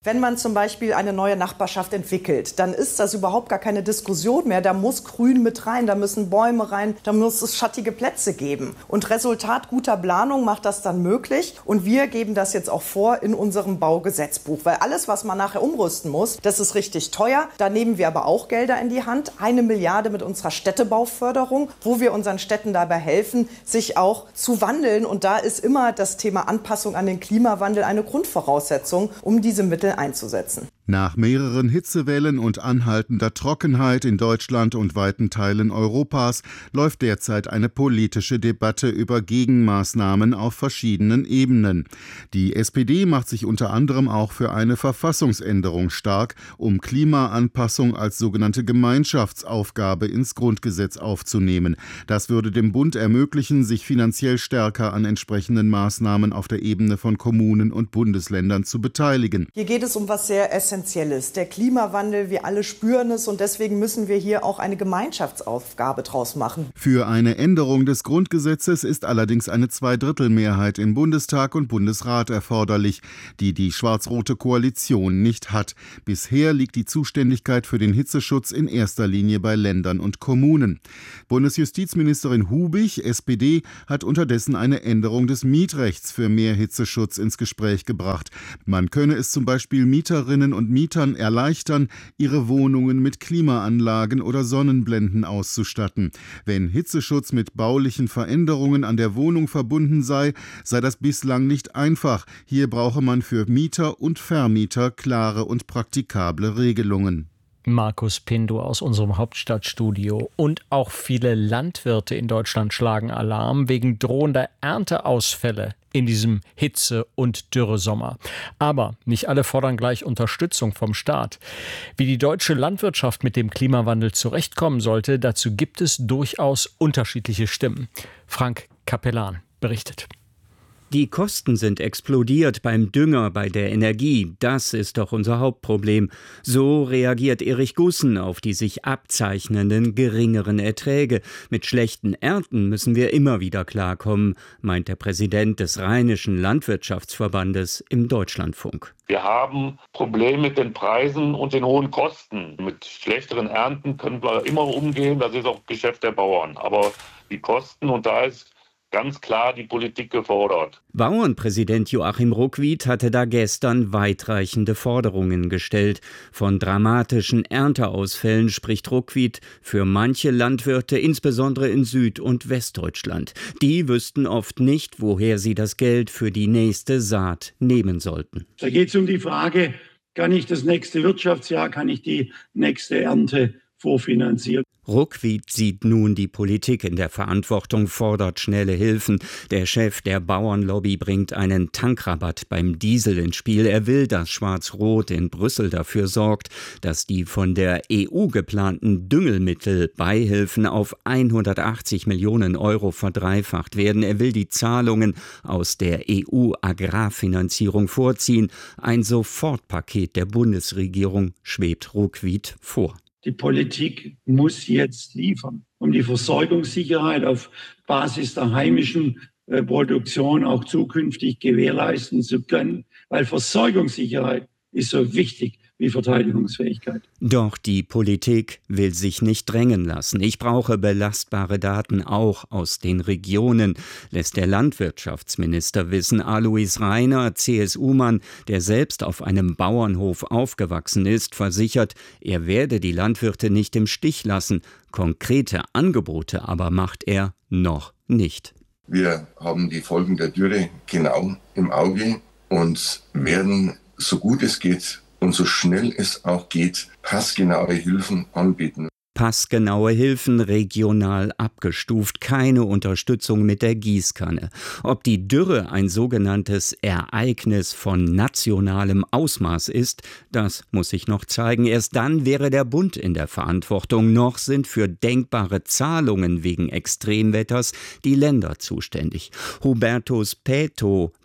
Wenn man zum Beispiel eine neue Nachbarschaft entwickelt, dann ist das überhaupt gar keine Diskussion mehr. Da muss Grün mit rein, da müssen Bäume rein, da muss es schattige Plätze geben. Und Resultat guter Planung macht das dann möglich. Und wir geben das jetzt auch vor in unserem Baugesetzbuch. Weil alles, was man nachher umrüsten muss, das ist richtig teuer. Da nehmen wir aber auch Gelder in die Hand. Eine Milliarde mit unserer Städtebauförderung, wo wir unseren Städten dabei helfen, sich auch zu wandeln. Und da ist immer das Thema Anpassung an den Klimawandel eine Grundvoraussetzung, um diese Mittel einzusetzen. Nach mehreren Hitzewellen und anhaltender Trockenheit in Deutschland und weiten Teilen Europas läuft derzeit eine politische Debatte über Gegenmaßnahmen auf verschiedenen Ebenen. Die S P D macht sich unter anderem auch für eine Verfassungsänderung stark, um Klimaanpassung als sogenannte Gemeinschaftsaufgabe ins Grundgesetz aufzunehmen. Das würde dem Bund ermöglichen, sich finanziell stärker an entsprechenden Maßnahmen auf der Ebene von Kommunen und Bundesländern zu beteiligen. Hier geht es um was sehr Essentielles. Der Klimawandel, wir alle spüren es und deswegen müssen wir hier auch eine Gemeinschaftsaufgabe draus machen. Für eine Änderung des Grundgesetzes ist allerdings eine Zweidrittelmehrheit im Bundestag und Bundesrat erforderlich, die die schwarz-rote Koalition nicht hat. Bisher liegt die Zuständigkeit für den Hitzeschutz in erster Linie bei Ländern und Kommunen. Bundesjustizministerin Hubig, S P D, hat unterdessen eine Änderung des Mietrechts für mehr Hitzeschutz ins Gespräch gebracht. Man könne es zum Beispiel Mieterinnen und Mietern erleichtern, ihre Wohnungen mit Klimaanlagen oder Sonnenblenden auszustatten. Wenn Hitzeschutz mit baulichen Veränderungen an der Wohnung verbunden sei, sei das bislang nicht einfach. Hier brauche man für Mieter und Vermieter klare und praktikable Regelungen. Markus Pindu aus unserem Hauptstadtstudio. Und auch viele Landwirte in Deutschland schlagen Alarm wegen drohender Ernteausfälle in diesem Hitze- und Dürresommer. Aber nicht alle fordern gleich Unterstützung vom Staat. Wie die deutsche Landwirtschaft mit dem Klimawandel zurechtkommen sollte, dazu gibt es durchaus unterschiedliche Stimmen. Frank Capellan berichtet. Die Kosten sind explodiert beim Dünger, bei der Energie. Das ist doch unser Hauptproblem. So reagiert Erich Gussen auf die sich abzeichnenden geringeren Erträge. Mit schlechten Ernten müssen wir immer wieder klarkommen, meint der Präsident des Rheinischen Landwirtschaftsverbandes im Deutschlandfunk. Wir haben Probleme mit den Preisen und den hohen Kosten. Mit schlechteren Ernten können wir immer umgehen, das ist auch Geschäft der Bauern. Aber die Kosten, und da ist ganz klar die Politik gefordert. Bauernpräsident Joachim Ruckwied hatte da gestern weitreichende Forderungen gestellt. Von dramatischen Ernteausfällen spricht Ruckwied für manche Landwirte, insbesondere in Süd- und Westdeutschland. Die wüssten oft nicht, woher sie das Geld für die nächste Saat nehmen sollten. Da geht es um die Frage, kann ich das nächste Wirtschaftsjahr, kann ich die nächste Ernte vorfinanzieren? Ruckwied sieht nun die Politik in der Verantwortung, fordert schnelle Hilfen. Der Chef der Bauernlobby bringt einen Tankrabatt beim Diesel ins Spiel. Er will, dass Schwarz-Rot in Brüssel dafür sorgt, dass die von der E U geplanten Düngemittelbeihilfen auf hundertachtzig Millionen Euro verdreifacht werden. Er will die Zahlungen aus der E U-Agrarfinanzierung vorziehen. Ein Sofortpaket der Bundesregierung schwebt Ruckwied vor. Die Politik muss jetzt liefern, um die Versorgungssicherheit auf Basis der heimischen äh, Produktion auch zukünftig gewährleisten zu können, weil Versorgungssicherheit ist so wichtig wie Verteidigungsfähigkeit. Doch die Politik will sich nicht drängen lassen. Ich brauche belastbare Daten auch aus den Regionen, lässt der Landwirtschaftsminister wissen. Alois Rainer, C S U-Mann, der selbst auf einem Bauernhof aufgewachsen ist, versichert, er werde die Landwirte nicht im Stich lassen. Konkrete Angebote aber macht er noch nicht. Wir haben die Folgen der Dürre genau im Auge und werden, so gut es geht, und so schnell es auch geht, passgenaue Hilfen anbieten. Passgenaue Hilfen regional abgestuft, keine Unterstützung mit der Gießkanne. Ob die Dürre ein sogenanntes Ereignis von nationalem Ausmaß ist, das muss sich noch zeigen. Erst dann wäre der Bund in der Verantwortung. Noch sind für denkbare Zahlungen wegen Extremwetters die Länder zuständig. Hubertus Paeto,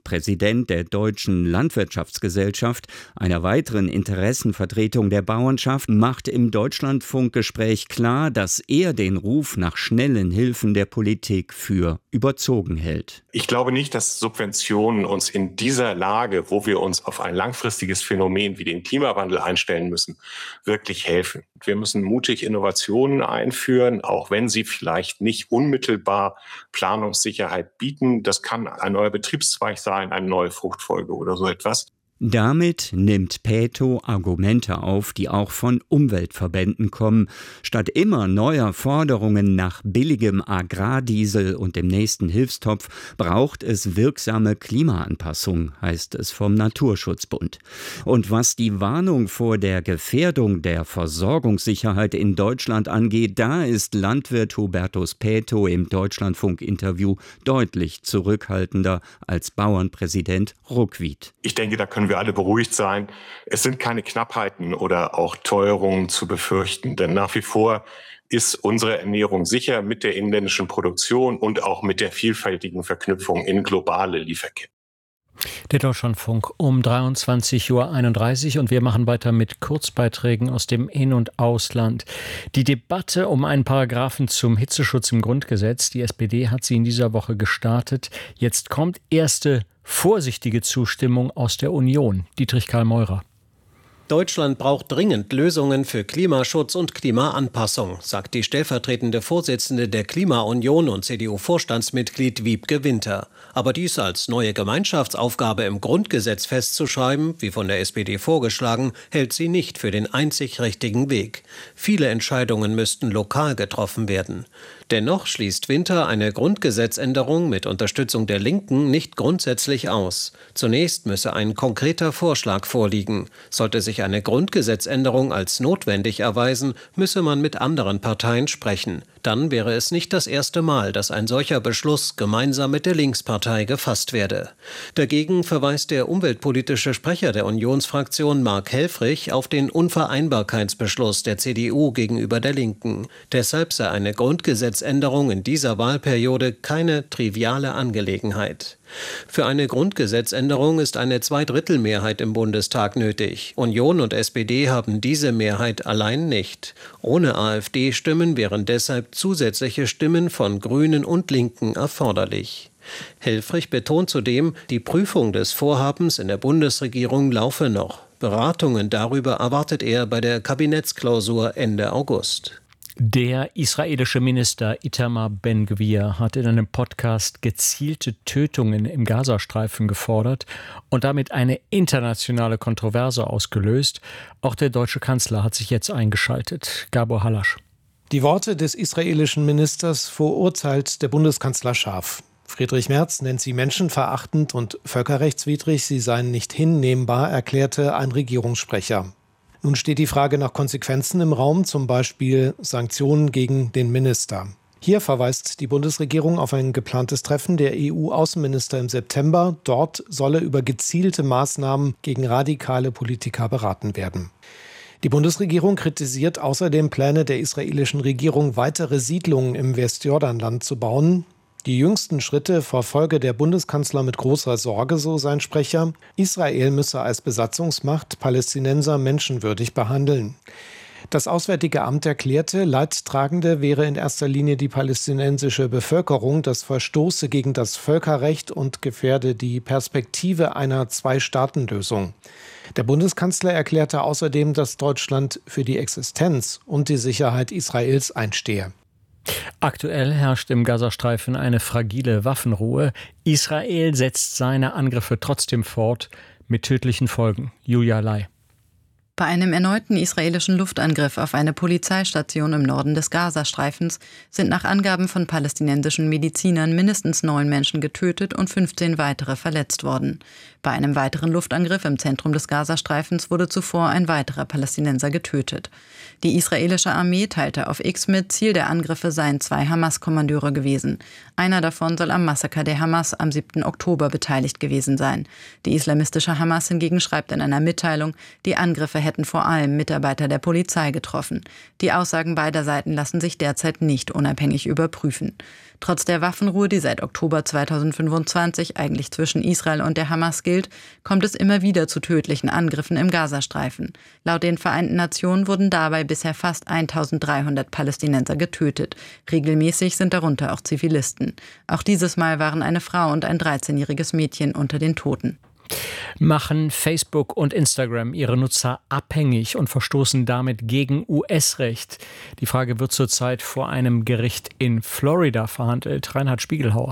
Präsident der Deutschen Landwirtschaftsgesellschaft, einer weiteren Interessenvertretung der Bauernschaft, macht im Deutschlandfunkgespräch klar, dass er den Ruf nach schnellen Hilfen der Politik für überzogen hält. Ich glaube nicht, dass Subventionen uns in dieser Lage, wo wir uns auf ein langfristiges Phänomen wie den Klimawandel einstellen müssen, wirklich helfen. Wir müssen mutig Innovationen einführen, auch wenn sie vielleicht nicht unmittelbar Planungssicherheit bieten. Das kann ein neuer Betriebszweig sein, eine neue Fruchtfolge oder so etwas. Damit nimmt Peto Argumente auf, die auch von Umweltverbänden kommen. Statt immer neuer Forderungen nach billigem Agrardiesel und dem nächsten Hilfstopf braucht es wirksame Klimaanpassung, heißt es vom Naturschutzbund. Und was die Warnung vor der Gefährdung der Versorgungssicherheit in Deutschland angeht, da ist Landwirt Hubertus Peto im Deutschlandfunk-Interview deutlich zurückhaltender als Bauernpräsident Ruckwied. Ich denke, da können wir alle beruhigt sein. Es sind keine Knappheiten oder auch Teuerungen zu befürchten, denn nach wie vor ist unsere Ernährung sicher mit der inländischen Produktion und auch mit der vielfältigen Verknüpfung in globale Lieferketten. Der Deutschlandfunk um dreiundzwanzig Uhr einunddreißig und wir machen weiter mit Kurzbeiträgen aus dem In- und Ausland. Die Debatte um einen Paragraphen zum Hitzeschutz im Grundgesetz, die S P D hat sie in dieser Woche gestartet. Jetzt kommt erste vorsichtige Zustimmung aus der Union. Dietrich Karl Meurer. Deutschland braucht dringend Lösungen für Klimaschutz und Klimaanpassung, sagt die stellvertretende Vorsitzende der Klimaunion und C D U-Vorstandsmitglied Wiebke Winter. Aber dies als neue Gemeinschaftsaufgabe im Grundgesetz festzuschreiben, wie von der S P D vorgeschlagen, hält sie nicht für den einzig richtigen Weg. Viele Entscheidungen müssten lokal getroffen werden. Dennoch schließt Winter eine Grundgesetzänderung mit Unterstützung der Linken nicht grundsätzlich aus. Zunächst müsse ein konkreter Vorschlag vorliegen. Sollte sich eine Grundgesetzänderung als notwendig erweisen, müsse man mit anderen Parteien sprechen. Dann wäre es nicht das erste Mal, dass ein solcher Beschluss gemeinsam mit der Linkspartei gefasst werde. Dagegen verweist der umweltpolitische Sprecher der Unionsfraktion Mark Helfrich auf den Unvereinbarkeitsbeschluss der C D U gegenüber der Linken. Deshalb sei eine Grundgesetzänderung in dieser Wahlperiode keine triviale Angelegenheit. Für eine Grundgesetzänderung ist eine Zweidrittelmehrheit im Bundestag nötig. Union und S P D haben diese Mehrheit allein nicht. Ohne AfD-Stimmen wären deshalb zusätzliche Stimmen von Grünen und Linken erforderlich. Helfrich betont zudem, die Prüfung des Vorhabens in der Bundesregierung laufe noch. Beratungen darüber erwartet er bei der Kabinettsklausur Ende August. Der israelische Minister Itamar Ben-Gvir hat in einem Podcast gezielte Tötungen im Gazastreifen gefordert und damit eine internationale Kontroverse ausgelöst. Auch der deutsche Kanzler hat sich jetzt eingeschaltet. Gabor Halasch. Die Worte des israelischen Ministers verurteilt der Bundeskanzler scharf. Friedrich Merz nennt sie menschenverachtend und völkerrechtswidrig, sie seien nicht hinnehmbar, erklärte ein Regierungssprecher. Nun steht die Frage nach Konsequenzen im Raum, zum Beispiel Sanktionen gegen den Minister. Hier verweist die Bundesregierung auf ein geplantes Treffen der E U-Außenminister im September. Dort solle über gezielte Maßnahmen gegen radikale Politiker beraten werden. Die Bundesregierung kritisiert außerdem Pläne der israelischen Regierung, weitere Siedlungen im Westjordanland zu bauen. Die jüngsten Schritte verfolge der Bundeskanzler mit großer Sorge, so sein Sprecher. Israel müsse als Besatzungsmacht Palästinenser menschenwürdig behandeln. Das Auswärtige Amt erklärte, Leidtragende wäre in erster Linie die palästinensische Bevölkerung. Das verstoße gegen das Völkerrecht und gefährde die Perspektive einer Zwei-Staaten-Lösung. Der Bundeskanzler erklärte außerdem, dass Deutschland für die Existenz und die Sicherheit Israels einstehe. Aktuell herrscht im Gazastreifen eine fragile Waffenruhe. Israel setzt seine Angriffe trotzdem fort, mit tödlichen Folgen. Julia Lai. Bei einem erneuten israelischen Luftangriff auf eine Polizeistation im Norden des Gazastreifens sind nach Angaben von palästinensischen Medizinern mindestens neun Menschen getötet und fünfzehn weitere verletzt worden. Bei einem weiteren Luftangriff im Zentrum des Gazastreifens wurde zuvor ein weiterer Palästinenser getötet. Die israelische Armee teilte auf X mit, Ziel der Angriffe seien zwei Hamas-Kommandeure gewesen. Einer davon soll am Massaker der Hamas am siebten Oktober beteiligt gewesen sein. Die islamistische Hamas hingegen schreibt in einer Mitteilung, die Angriffe hätten hätten vor allem Mitarbeiter der Polizei getroffen. Die Aussagen beider Seiten lassen sich derzeit nicht unabhängig überprüfen. Trotz der Waffenruhe, die seit Oktober zweitausendfünfundzwanzig eigentlich zwischen Israel und der Hamas gilt, kommt es immer wieder zu tödlichen Angriffen im Gazastreifen. Laut den Vereinten Nationen wurden dabei bisher fast eintausenddreihundert Palästinenser getötet. Regelmäßig sind darunter auch Zivilisten. Auch dieses Mal waren eine Frau und ein dreizehnjähriges Mädchen unter den Toten. Machen Facebook und Instagram ihre Nutzer abhängig und verstoßen damit gegen U S-Recht? Die Frage wird zurzeit vor einem Gericht in Florida verhandelt. Reinhard Spiegelhauer.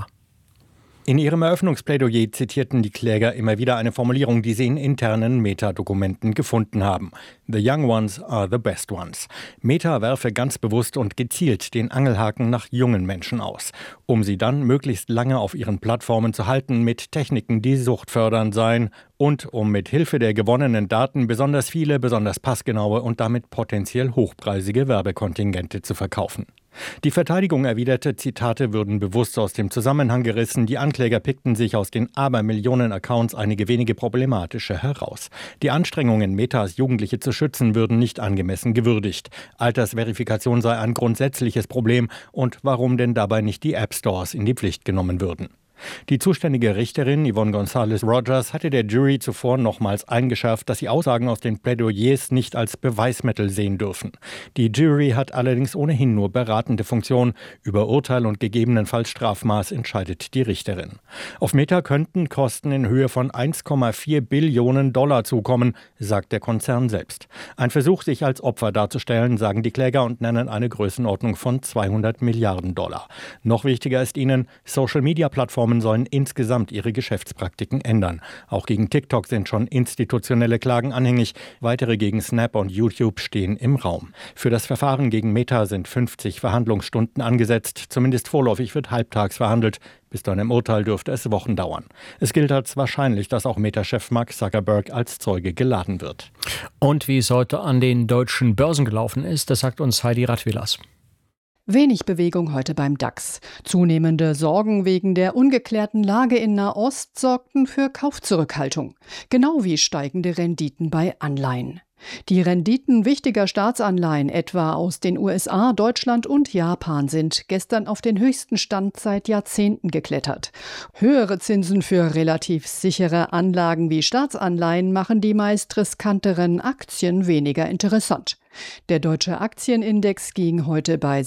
In ihrem Eröffnungsplädoyer zitierten die Kläger immer wieder eine Formulierung, die sie in internen Meta-Dokumenten gefunden haben. The young ones are the best ones. Meta werfe ganz bewusst und gezielt den Angelhaken nach jungen Menschen aus, um sie dann möglichst lange auf ihren Plattformen zu halten mit Techniken, die suchtfördernd seien und um mit Hilfe der gewonnenen Daten besonders viele, besonders passgenaue und damit potenziell hochpreisige Werbekontingente zu verkaufen. Die Verteidigung erwiderte, Zitate würden bewusst aus dem Zusammenhang gerissen. Die Ankläger pickten sich aus den Abermillionen Accounts einige wenige problematische heraus. Die Anstrengungen, Metas Jugendliche zu schützen, würden nicht angemessen gewürdigt. Altersverifikation sei ein grundsätzliches Problem. Und warum denn dabei nicht die App Stores in die Pflicht genommen würden? Die zuständige Richterin Yvonne Gonzalez Rogers hatte der Jury zuvor nochmals eingeschärft, dass sie Aussagen aus den Plädoyers nicht als Beweismittel sehen dürfen. Die Jury hat allerdings ohnehin nur beratende Funktion. Über Urteil und gegebenenfalls Strafmaß entscheidet die Richterin. Auf Meta könnten Kosten in Höhe von eins Komma vier Billionen Dollar zukommen, sagt der Konzern selbst. Ein Versuch, sich als Opfer darzustellen, sagen die Kläger und nennen eine Größenordnung von zweihundert Milliarden Dollar. Noch wichtiger ist ihnen, Social-Media-Plattformen sollen insgesamt ihre Geschäftspraktiken ändern. Auch gegen TikTok sind schon institutionelle Klagen anhängig. Weitere gegen Snap und YouTube stehen im Raum. Für das Verfahren gegen Meta sind fünfzig Verhandlungsstunden angesetzt. Zumindest vorläufig wird halbtags verhandelt. Bis zu einem Urteil dürfte es Wochen dauern. Es gilt als wahrscheinlich, dass auch Meta-Chef Mark Zuckerberg als Zeuge geladen wird. Und wie es heute an den deutschen Börsen gelaufen ist, das sagt uns Heidi Radwilas. Wenig Bewegung heute beim DAX. Zunehmende Sorgen wegen der ungeklärten Lage in Nahost sorgten für Kaufzurückhaltung. Genau wie steigende Renditen bei Anleihen. Die Renditen wichtiger Staatsanleihen, etwa aus den U S A, Deutschland und Japan, sind gestern auf den höchsten Stand seit Jahrzehnten geklettert. Höhere Zinsen für relativ sichere Anlagen wie Staatsanleihen machen die meist riskanteren Aktien weniger interessant. Der deutsche Aktienindex ging heute bei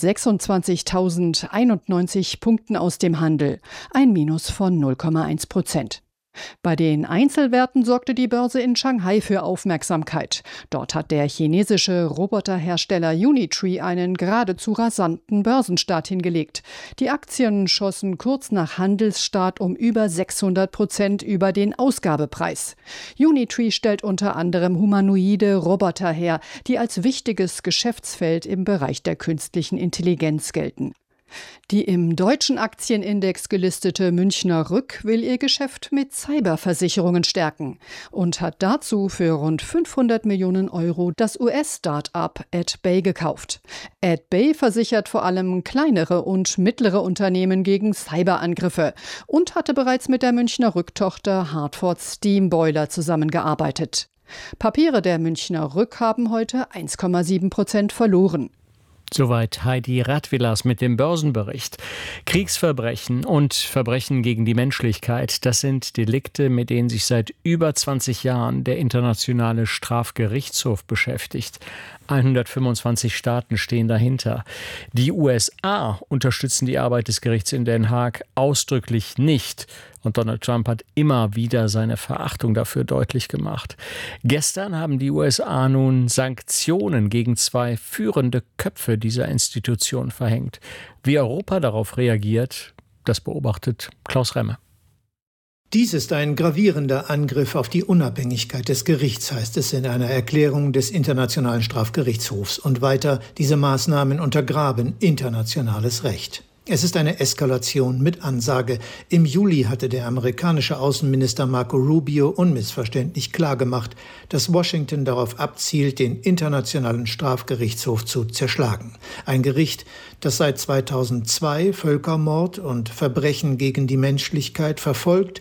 sechsundzwanzigtausendeinundneunzig Punkten aus dem Handel, ein Minus von null Komma eins Prozent. Bei den Einzelwerten sorgte die Börse in Shanghai für Aufmerksamkeit. Dort hat der chinesische Roboterhersteller Unitree einen geradezu rasanten Börsenstart hingelegt. Die Aktien schossen kurz nach Handelsstart um über sechshundert Prozent über den Ausgabepreis. Unitree stellt unter anderem humanoide Roboter her, die als wichtiges Geschäftsfeld im Bereich der künstlichen Intelligenz gelten. Die im deutschen Aktienindex gelistete Münchner Rück will ihr Geschäft mit Cyberversicherungen stärken und hat dazu für rund fünfhundert Millionen Euro das U S-Start-up AdBay gekauft. AdBay versichert vor allem kleinere und mittlere Unternehmen gegen Cyberangriffe und hatte bereits mit der Münchner Rück-Tochter Hartford Steam Boiler zusammengearbeitet. Papiere der Münchner Rück haben heute eins Komma sieben Prozent verloren. Soweit Heidi Radwilas mit dem Börsenbericht. Kriegsverbrechen und Verbrechen gegen die Menschlichkeit, das sind Delikte, mit denen sich seit über zwanzig Jahren der Internationale Strafgerichtshof beschäftigt. hundertfünfundzwanzig Staaten stehen dahinter. Die U S A unterstützen die Arbeit des Gerichts in Den Haag ausdrücklich nicht. Und Donald Trump hat immer wieder seine Verachtung dafür deutlich gemacht. Gestern haben die U S A nun Sanktionen gegen zwei führende Köpfe dieser Institution verhängt. Wie Europa darauf reagiert, das beobachtet Klaus Remme. Dies ist ein gravierender Angriff auf die Unabhängigkeit des Gerichts, heißt es in einer Erklärung des Internationalen Strafgerichtshofs. Und weiter, diese Maßnahmen untergraben internationales Recht. Es ist eine Eskalation mit Ansage. Im Juli hatte der amerikanische Außenminister Marco Rubio unmissverständlich klargemacht, dass Washington darauf abzielt, den Internationalen Strafgerichtshof zu zerschlagen. Ein Gericht, das seit zweitausendzwei Völkermord und Verbrechen gegen die Menschlichkeit verfolgt,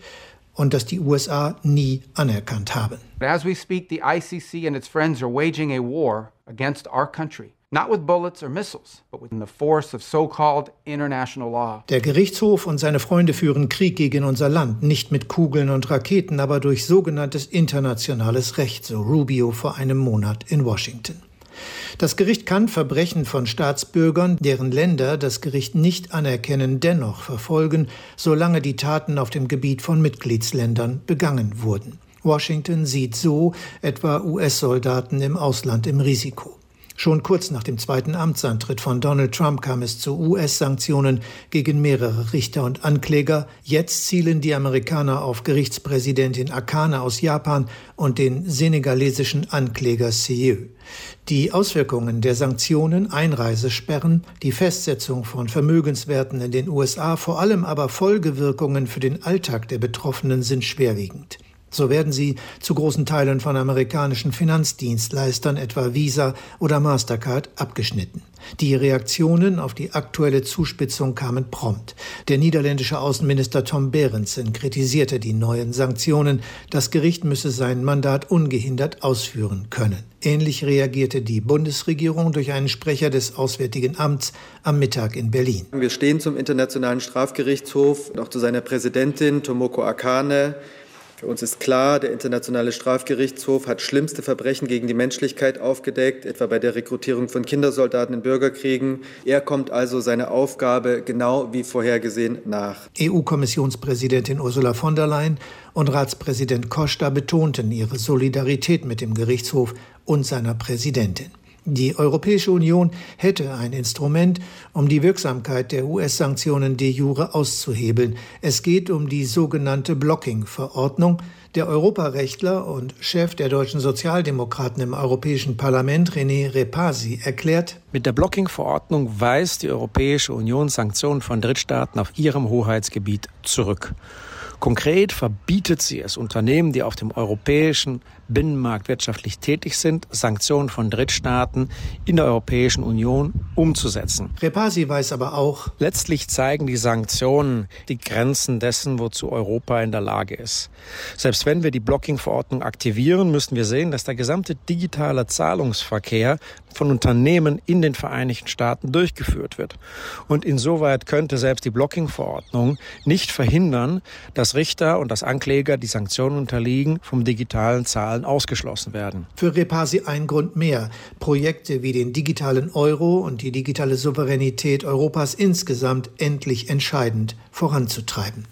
und das die U S A nie anerkannt haben. As we speak, the I C C and its friends are waging a war against our country. Not with bullets or missiles, but with the force of so-called international law. Der Gerichtshof und seine Freunde führen Krieg gegen unser Land, nicht mit Kugeln und Raketen, aber durch sogenanntes internationales Recht, so Rubio vor einem Monat in Washington. Das Gericht kann Verbrechen von Staatsbürgern, deren Länder das Gericht nicht anerkennen, dennoch verfolgen, solange die Taten auf dem Gebiet von Mitgliedsländern begangen wurden. Washington sieht so etwa U S-Soldaten im Ausland im Risiko. Schon kurz nach dem zweiten Amtsantritt von Donald Trump kam es zu U S-Sanktionen gegen mehrere Richter und Ankläger. Jetzt zielen die Amerikaner auf Gerichtspräsidentin Akane aus Japan und den senegalesischen Ankläger Seyeu. Die Auswirkungen der Sanktionen, Einreisesperren, die Festsetzung von Vermögenswerten in den U S A, vor allem aber Folgewirkungen für den Alltag der Betroffenen sind schwerwiegend. So werden sie zu großen Teilen von amerikanischen Finanzdienstleistern, etwa Visa oder Mastercard, abgeschnitten. Die Reaktionen auf die aktuelle Zuspitzung kamen prompt. Der niederländische Außenminister Tom Berendsen kritisierte die neuen Sanktionen. Das Gericht müsse sein Mandat ungehindert ausführen können. Ähnlich reagierte die Bundesregierung durch einen Sprecher des Auswärtigen Amts am Mittag in Berlin. Wir stehen zum Internationalen Strafgerichtshof und auch zu seiner Präsidentin Tomoko Akane. Für uns ist klar, der Internationale Strafgerichtshof hat schlimmste Verbrechen gegen die Menschlichkeit aufgedeckt, etwa bei der Rekrutierung von Kindersoldaten in Bürgerkriegen. Er kommt also seiner Aufgabe genau wie vorhergesehen nach. E U-Kommissionspräsidentin Ursula von der Leyen und Ratspräsident Costa betonten ihre Solidarität mit dem Gerichtshof und seiner Präsidentin. Die Europäische Union hätte ein Instrument, um die Wirksamkeit der U S-Sanktionen de jure auszuhebeln. Es geht um die sogenannte Blocking-Verordnung. Der Europarechtler und Chef der deutschen Sozialdemokraten im Europäischen Parlament, René Repasi, erklärt: Mit der Blocking-Verordnung weist die Europäische Union Sanktionen von Drittstaaten auf ihrem Hoheitsgebiet zurück. Konkret verbietet sie es Unternehmen, die auf dem europäischen Binnenmarkt wirtschaftlich tätig sind, Sanktionen von Drittstaaten in der Europäischen Union umzusetzen. Repasi weiß aber auch, letztlich zeigen die Sanktionen die Grenzen dessen, wozu Europa in der Lage ist. Selbst wenn wir die Blocking-Verordnung aktivieren, müssen wir sehen, dass der gesamte digitale Zahlungsverkehr von Unternehmen in den Vereinigten Staaten durchgeführt wird. Und insoweit könnte selbst die Blocking-Verordnung nicht verhindern, dass Richter und dass Ankläger, die Sanktionen unterliegen, vom digitalen Zahlen ausgeschlossen werden. Für Repasi ein Grund mehr, Projekte wie den digitalen Euro und die digitale Souveränität Europas insgesamt endlich entscheidend voranzutreiben.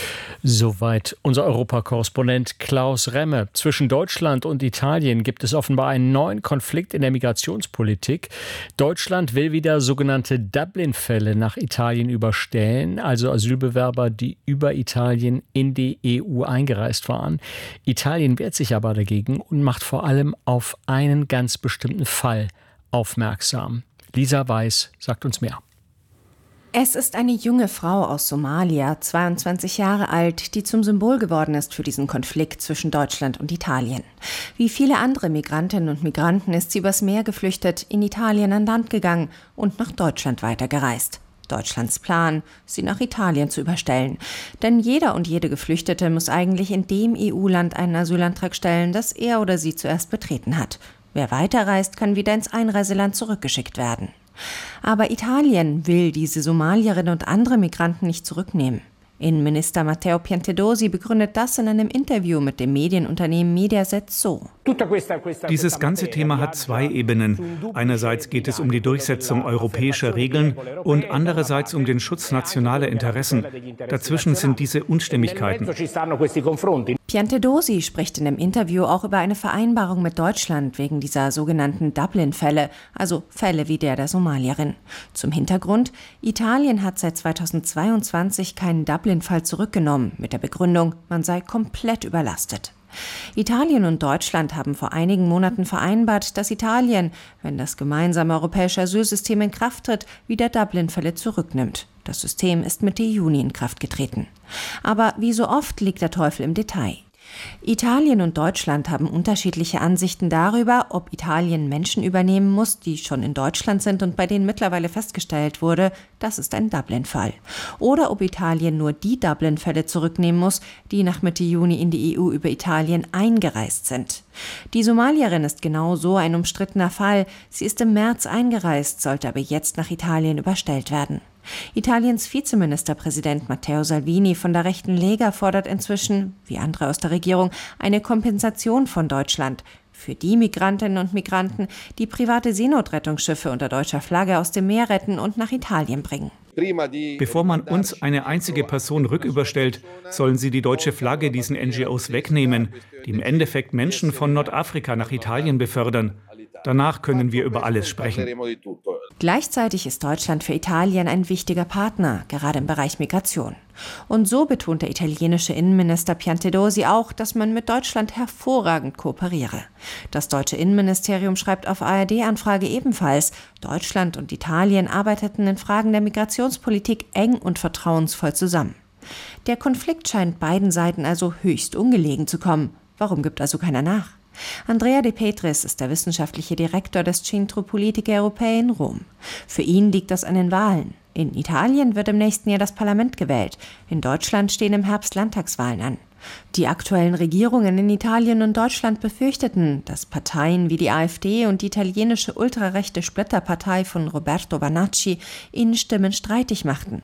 Soweit unser Europakorrespondent Klaus Remme. Zwischen Deutschland und Italien gibt es offenbar einen neuen Konflikt in der Migrationspolitik. Deutschland will wieder sogenannte Dublin-Fälle nach Italien überstellen, also Asylbewerber, die über Italien in die E U eingereist waren. Italien wehrt sich aber dagegen und macht vor allem auf einen ganz bestimmten Fall aufmerksam. Lisa Weiß sagt uns mehr. Es ist eine junge Frau aus Somalia, zweiundzwanzig Jahre alt, die zum Symbol geworden ist für diesen Konflikt zwischen Deutschland und Italien. Wie viele andere Migrantinnen und Migranten ist sie übers Meer geflüchtet, in Italien an Land gegangen und nach Deutschland weitergereist. Deutschlands Plan, sie nach Italien zu überstellen. Denn jeder und jede Geflüchtete muss eigentlich in dem E U-Land einen Asylantrag stellen, das er oder sie zuerst betreten hat. Wer weiterreist, kann wieder ins Einreiseland zurückgeschickt werden. Aber Italien will diese Somalierinnen und andere Migranten nicht zurücknehmen. Innenminister Matteo Piantedosi begründet das in einem Interview mit dem Medienunternehmen Mediaset so. Dieses ganze Thema hat zwei Ebenen. Einerseits geht es um die Durchsetzung europäischer Regeln und andererseits um den Schutz nationaler Interessen. Dazwischen sind diese Unstimmigkeiten. Piantedosi spricht in dem Interview auch über eine Vereinbarung mit Deutschland wegen dieser sogenannten Dublin-Fälle, also Fälle wie der der Somalierin. Zum Hintergrund: Italien hat seit zweitausendzweiundzwanzig keinen Dublin-Fall zurückgenommen, mit der Begründung, man sei komplett überlastet. Italien und Deutschland haben vor einigen Monaten vereinbart, dass Italien, wenn das gemeinsame europäische Asylsystem in Kraft tritt, wieder Dublin-Fälle zurücknimmt. Das System ist Mitte Juni in Kraft getreten. Aber wie so oft liegt der Teufel im Detail. Italien und Deutschland haben unterschiedliche Ansichten darüber, ob Italien Menschen übernehmen muss, die schon in Deutschland sind und bei denen mittlerweile festgestellt wurde, das ist ein Dublin-Fall. Oder ob Italien nur die Dublin-Fälle zurücknehmen muss, die nach Mitte Juni in die E U über Italien eingereist sind. Die Somalierin ist genau so ein umstrittener Fall. Sie ist im März eingereist, sollte aber jetzt nach Italien überstellt werden. Italiens Vizeministerpräsident Matteo Salvini von der rechten Lega fordert inzwischen, wie andere aus der Regierung, eine Kompensation von Deutschland für die Migrantinnen und Migranten, die private Seenotrettungsschiffe unter deutscher Flagge aus dem Meer retten und nach Italien bringen. Bevor man uns eine einzige Person rücküberstellt, sollen sie die deutsche Flagge diesen N G Os wegnehmen, die im Endeffekt Menschen von Nordafrika nach Italien befördern. Danach können wir über alles sprechen. Gleichzeitig ist Deutschland für Italien ein wichtiger Partner, gerade im Bereich Migration. Und so betont der italienische Innenminister Piantedosi auch, dass man mit Deutschland hervorragend kooperiere. Das deutsche Innenministerium schreibt auf A R D-Anfrage ebenfalls, Deutschland und Italien arbeiteten in Fragen der Migrationspolitik eng und vertrauensvoll zusammen. Der Konflikt scheint beiden Seiten also höchst ungelegen zu kommen. Warum gibt also keiner nach? Andrea De Petris ist der wissenschaftliche Direktor des Centro Politiche Europee in Rom. Für ihn liegt das an den Wahlen. In Italien wird im nächsten Jahr das Parlament gewählt. In Deutschland stehen im Herbst Landtagswahlen an. Die aktuellen Regierungen in Italien und Deutschland befürchteten, dass Parteien wie die AfD und die italienische ultrarechte Splitterpartei von Roberto Bannacci ihnen Stimmen streitig machten.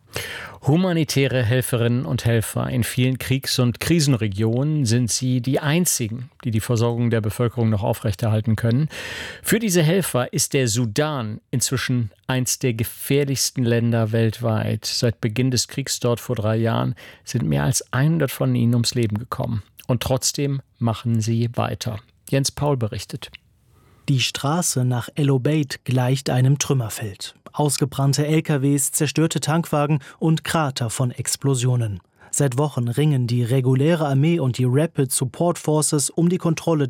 Humanitäre Helferinnen und Helfer in vielen Kriegs- und Krisenregionen sind sie die einzigen, die die Versorgung der Bevölkerung noch aufrechterhalten können. Für diese Helfer ist der Sudan inzwischen eins der gefährlichsten Länder weltweit. Seit Beginn des Kriegs dort vor drei Jahren sind mehr als hundert von ihnen ums Leben gekommen. Und trotzdem machen sie weiter. Jens Paul berichtet. Die Straße nach El Obeid gleicht einem Trümmerfeld. Ausgebrannte L K Ws, zerstörte Tankwagen und Krater von Explosionen. Seit Wochen ringen die reguläre Armee und die Rapid Support Forces um die Kontrolle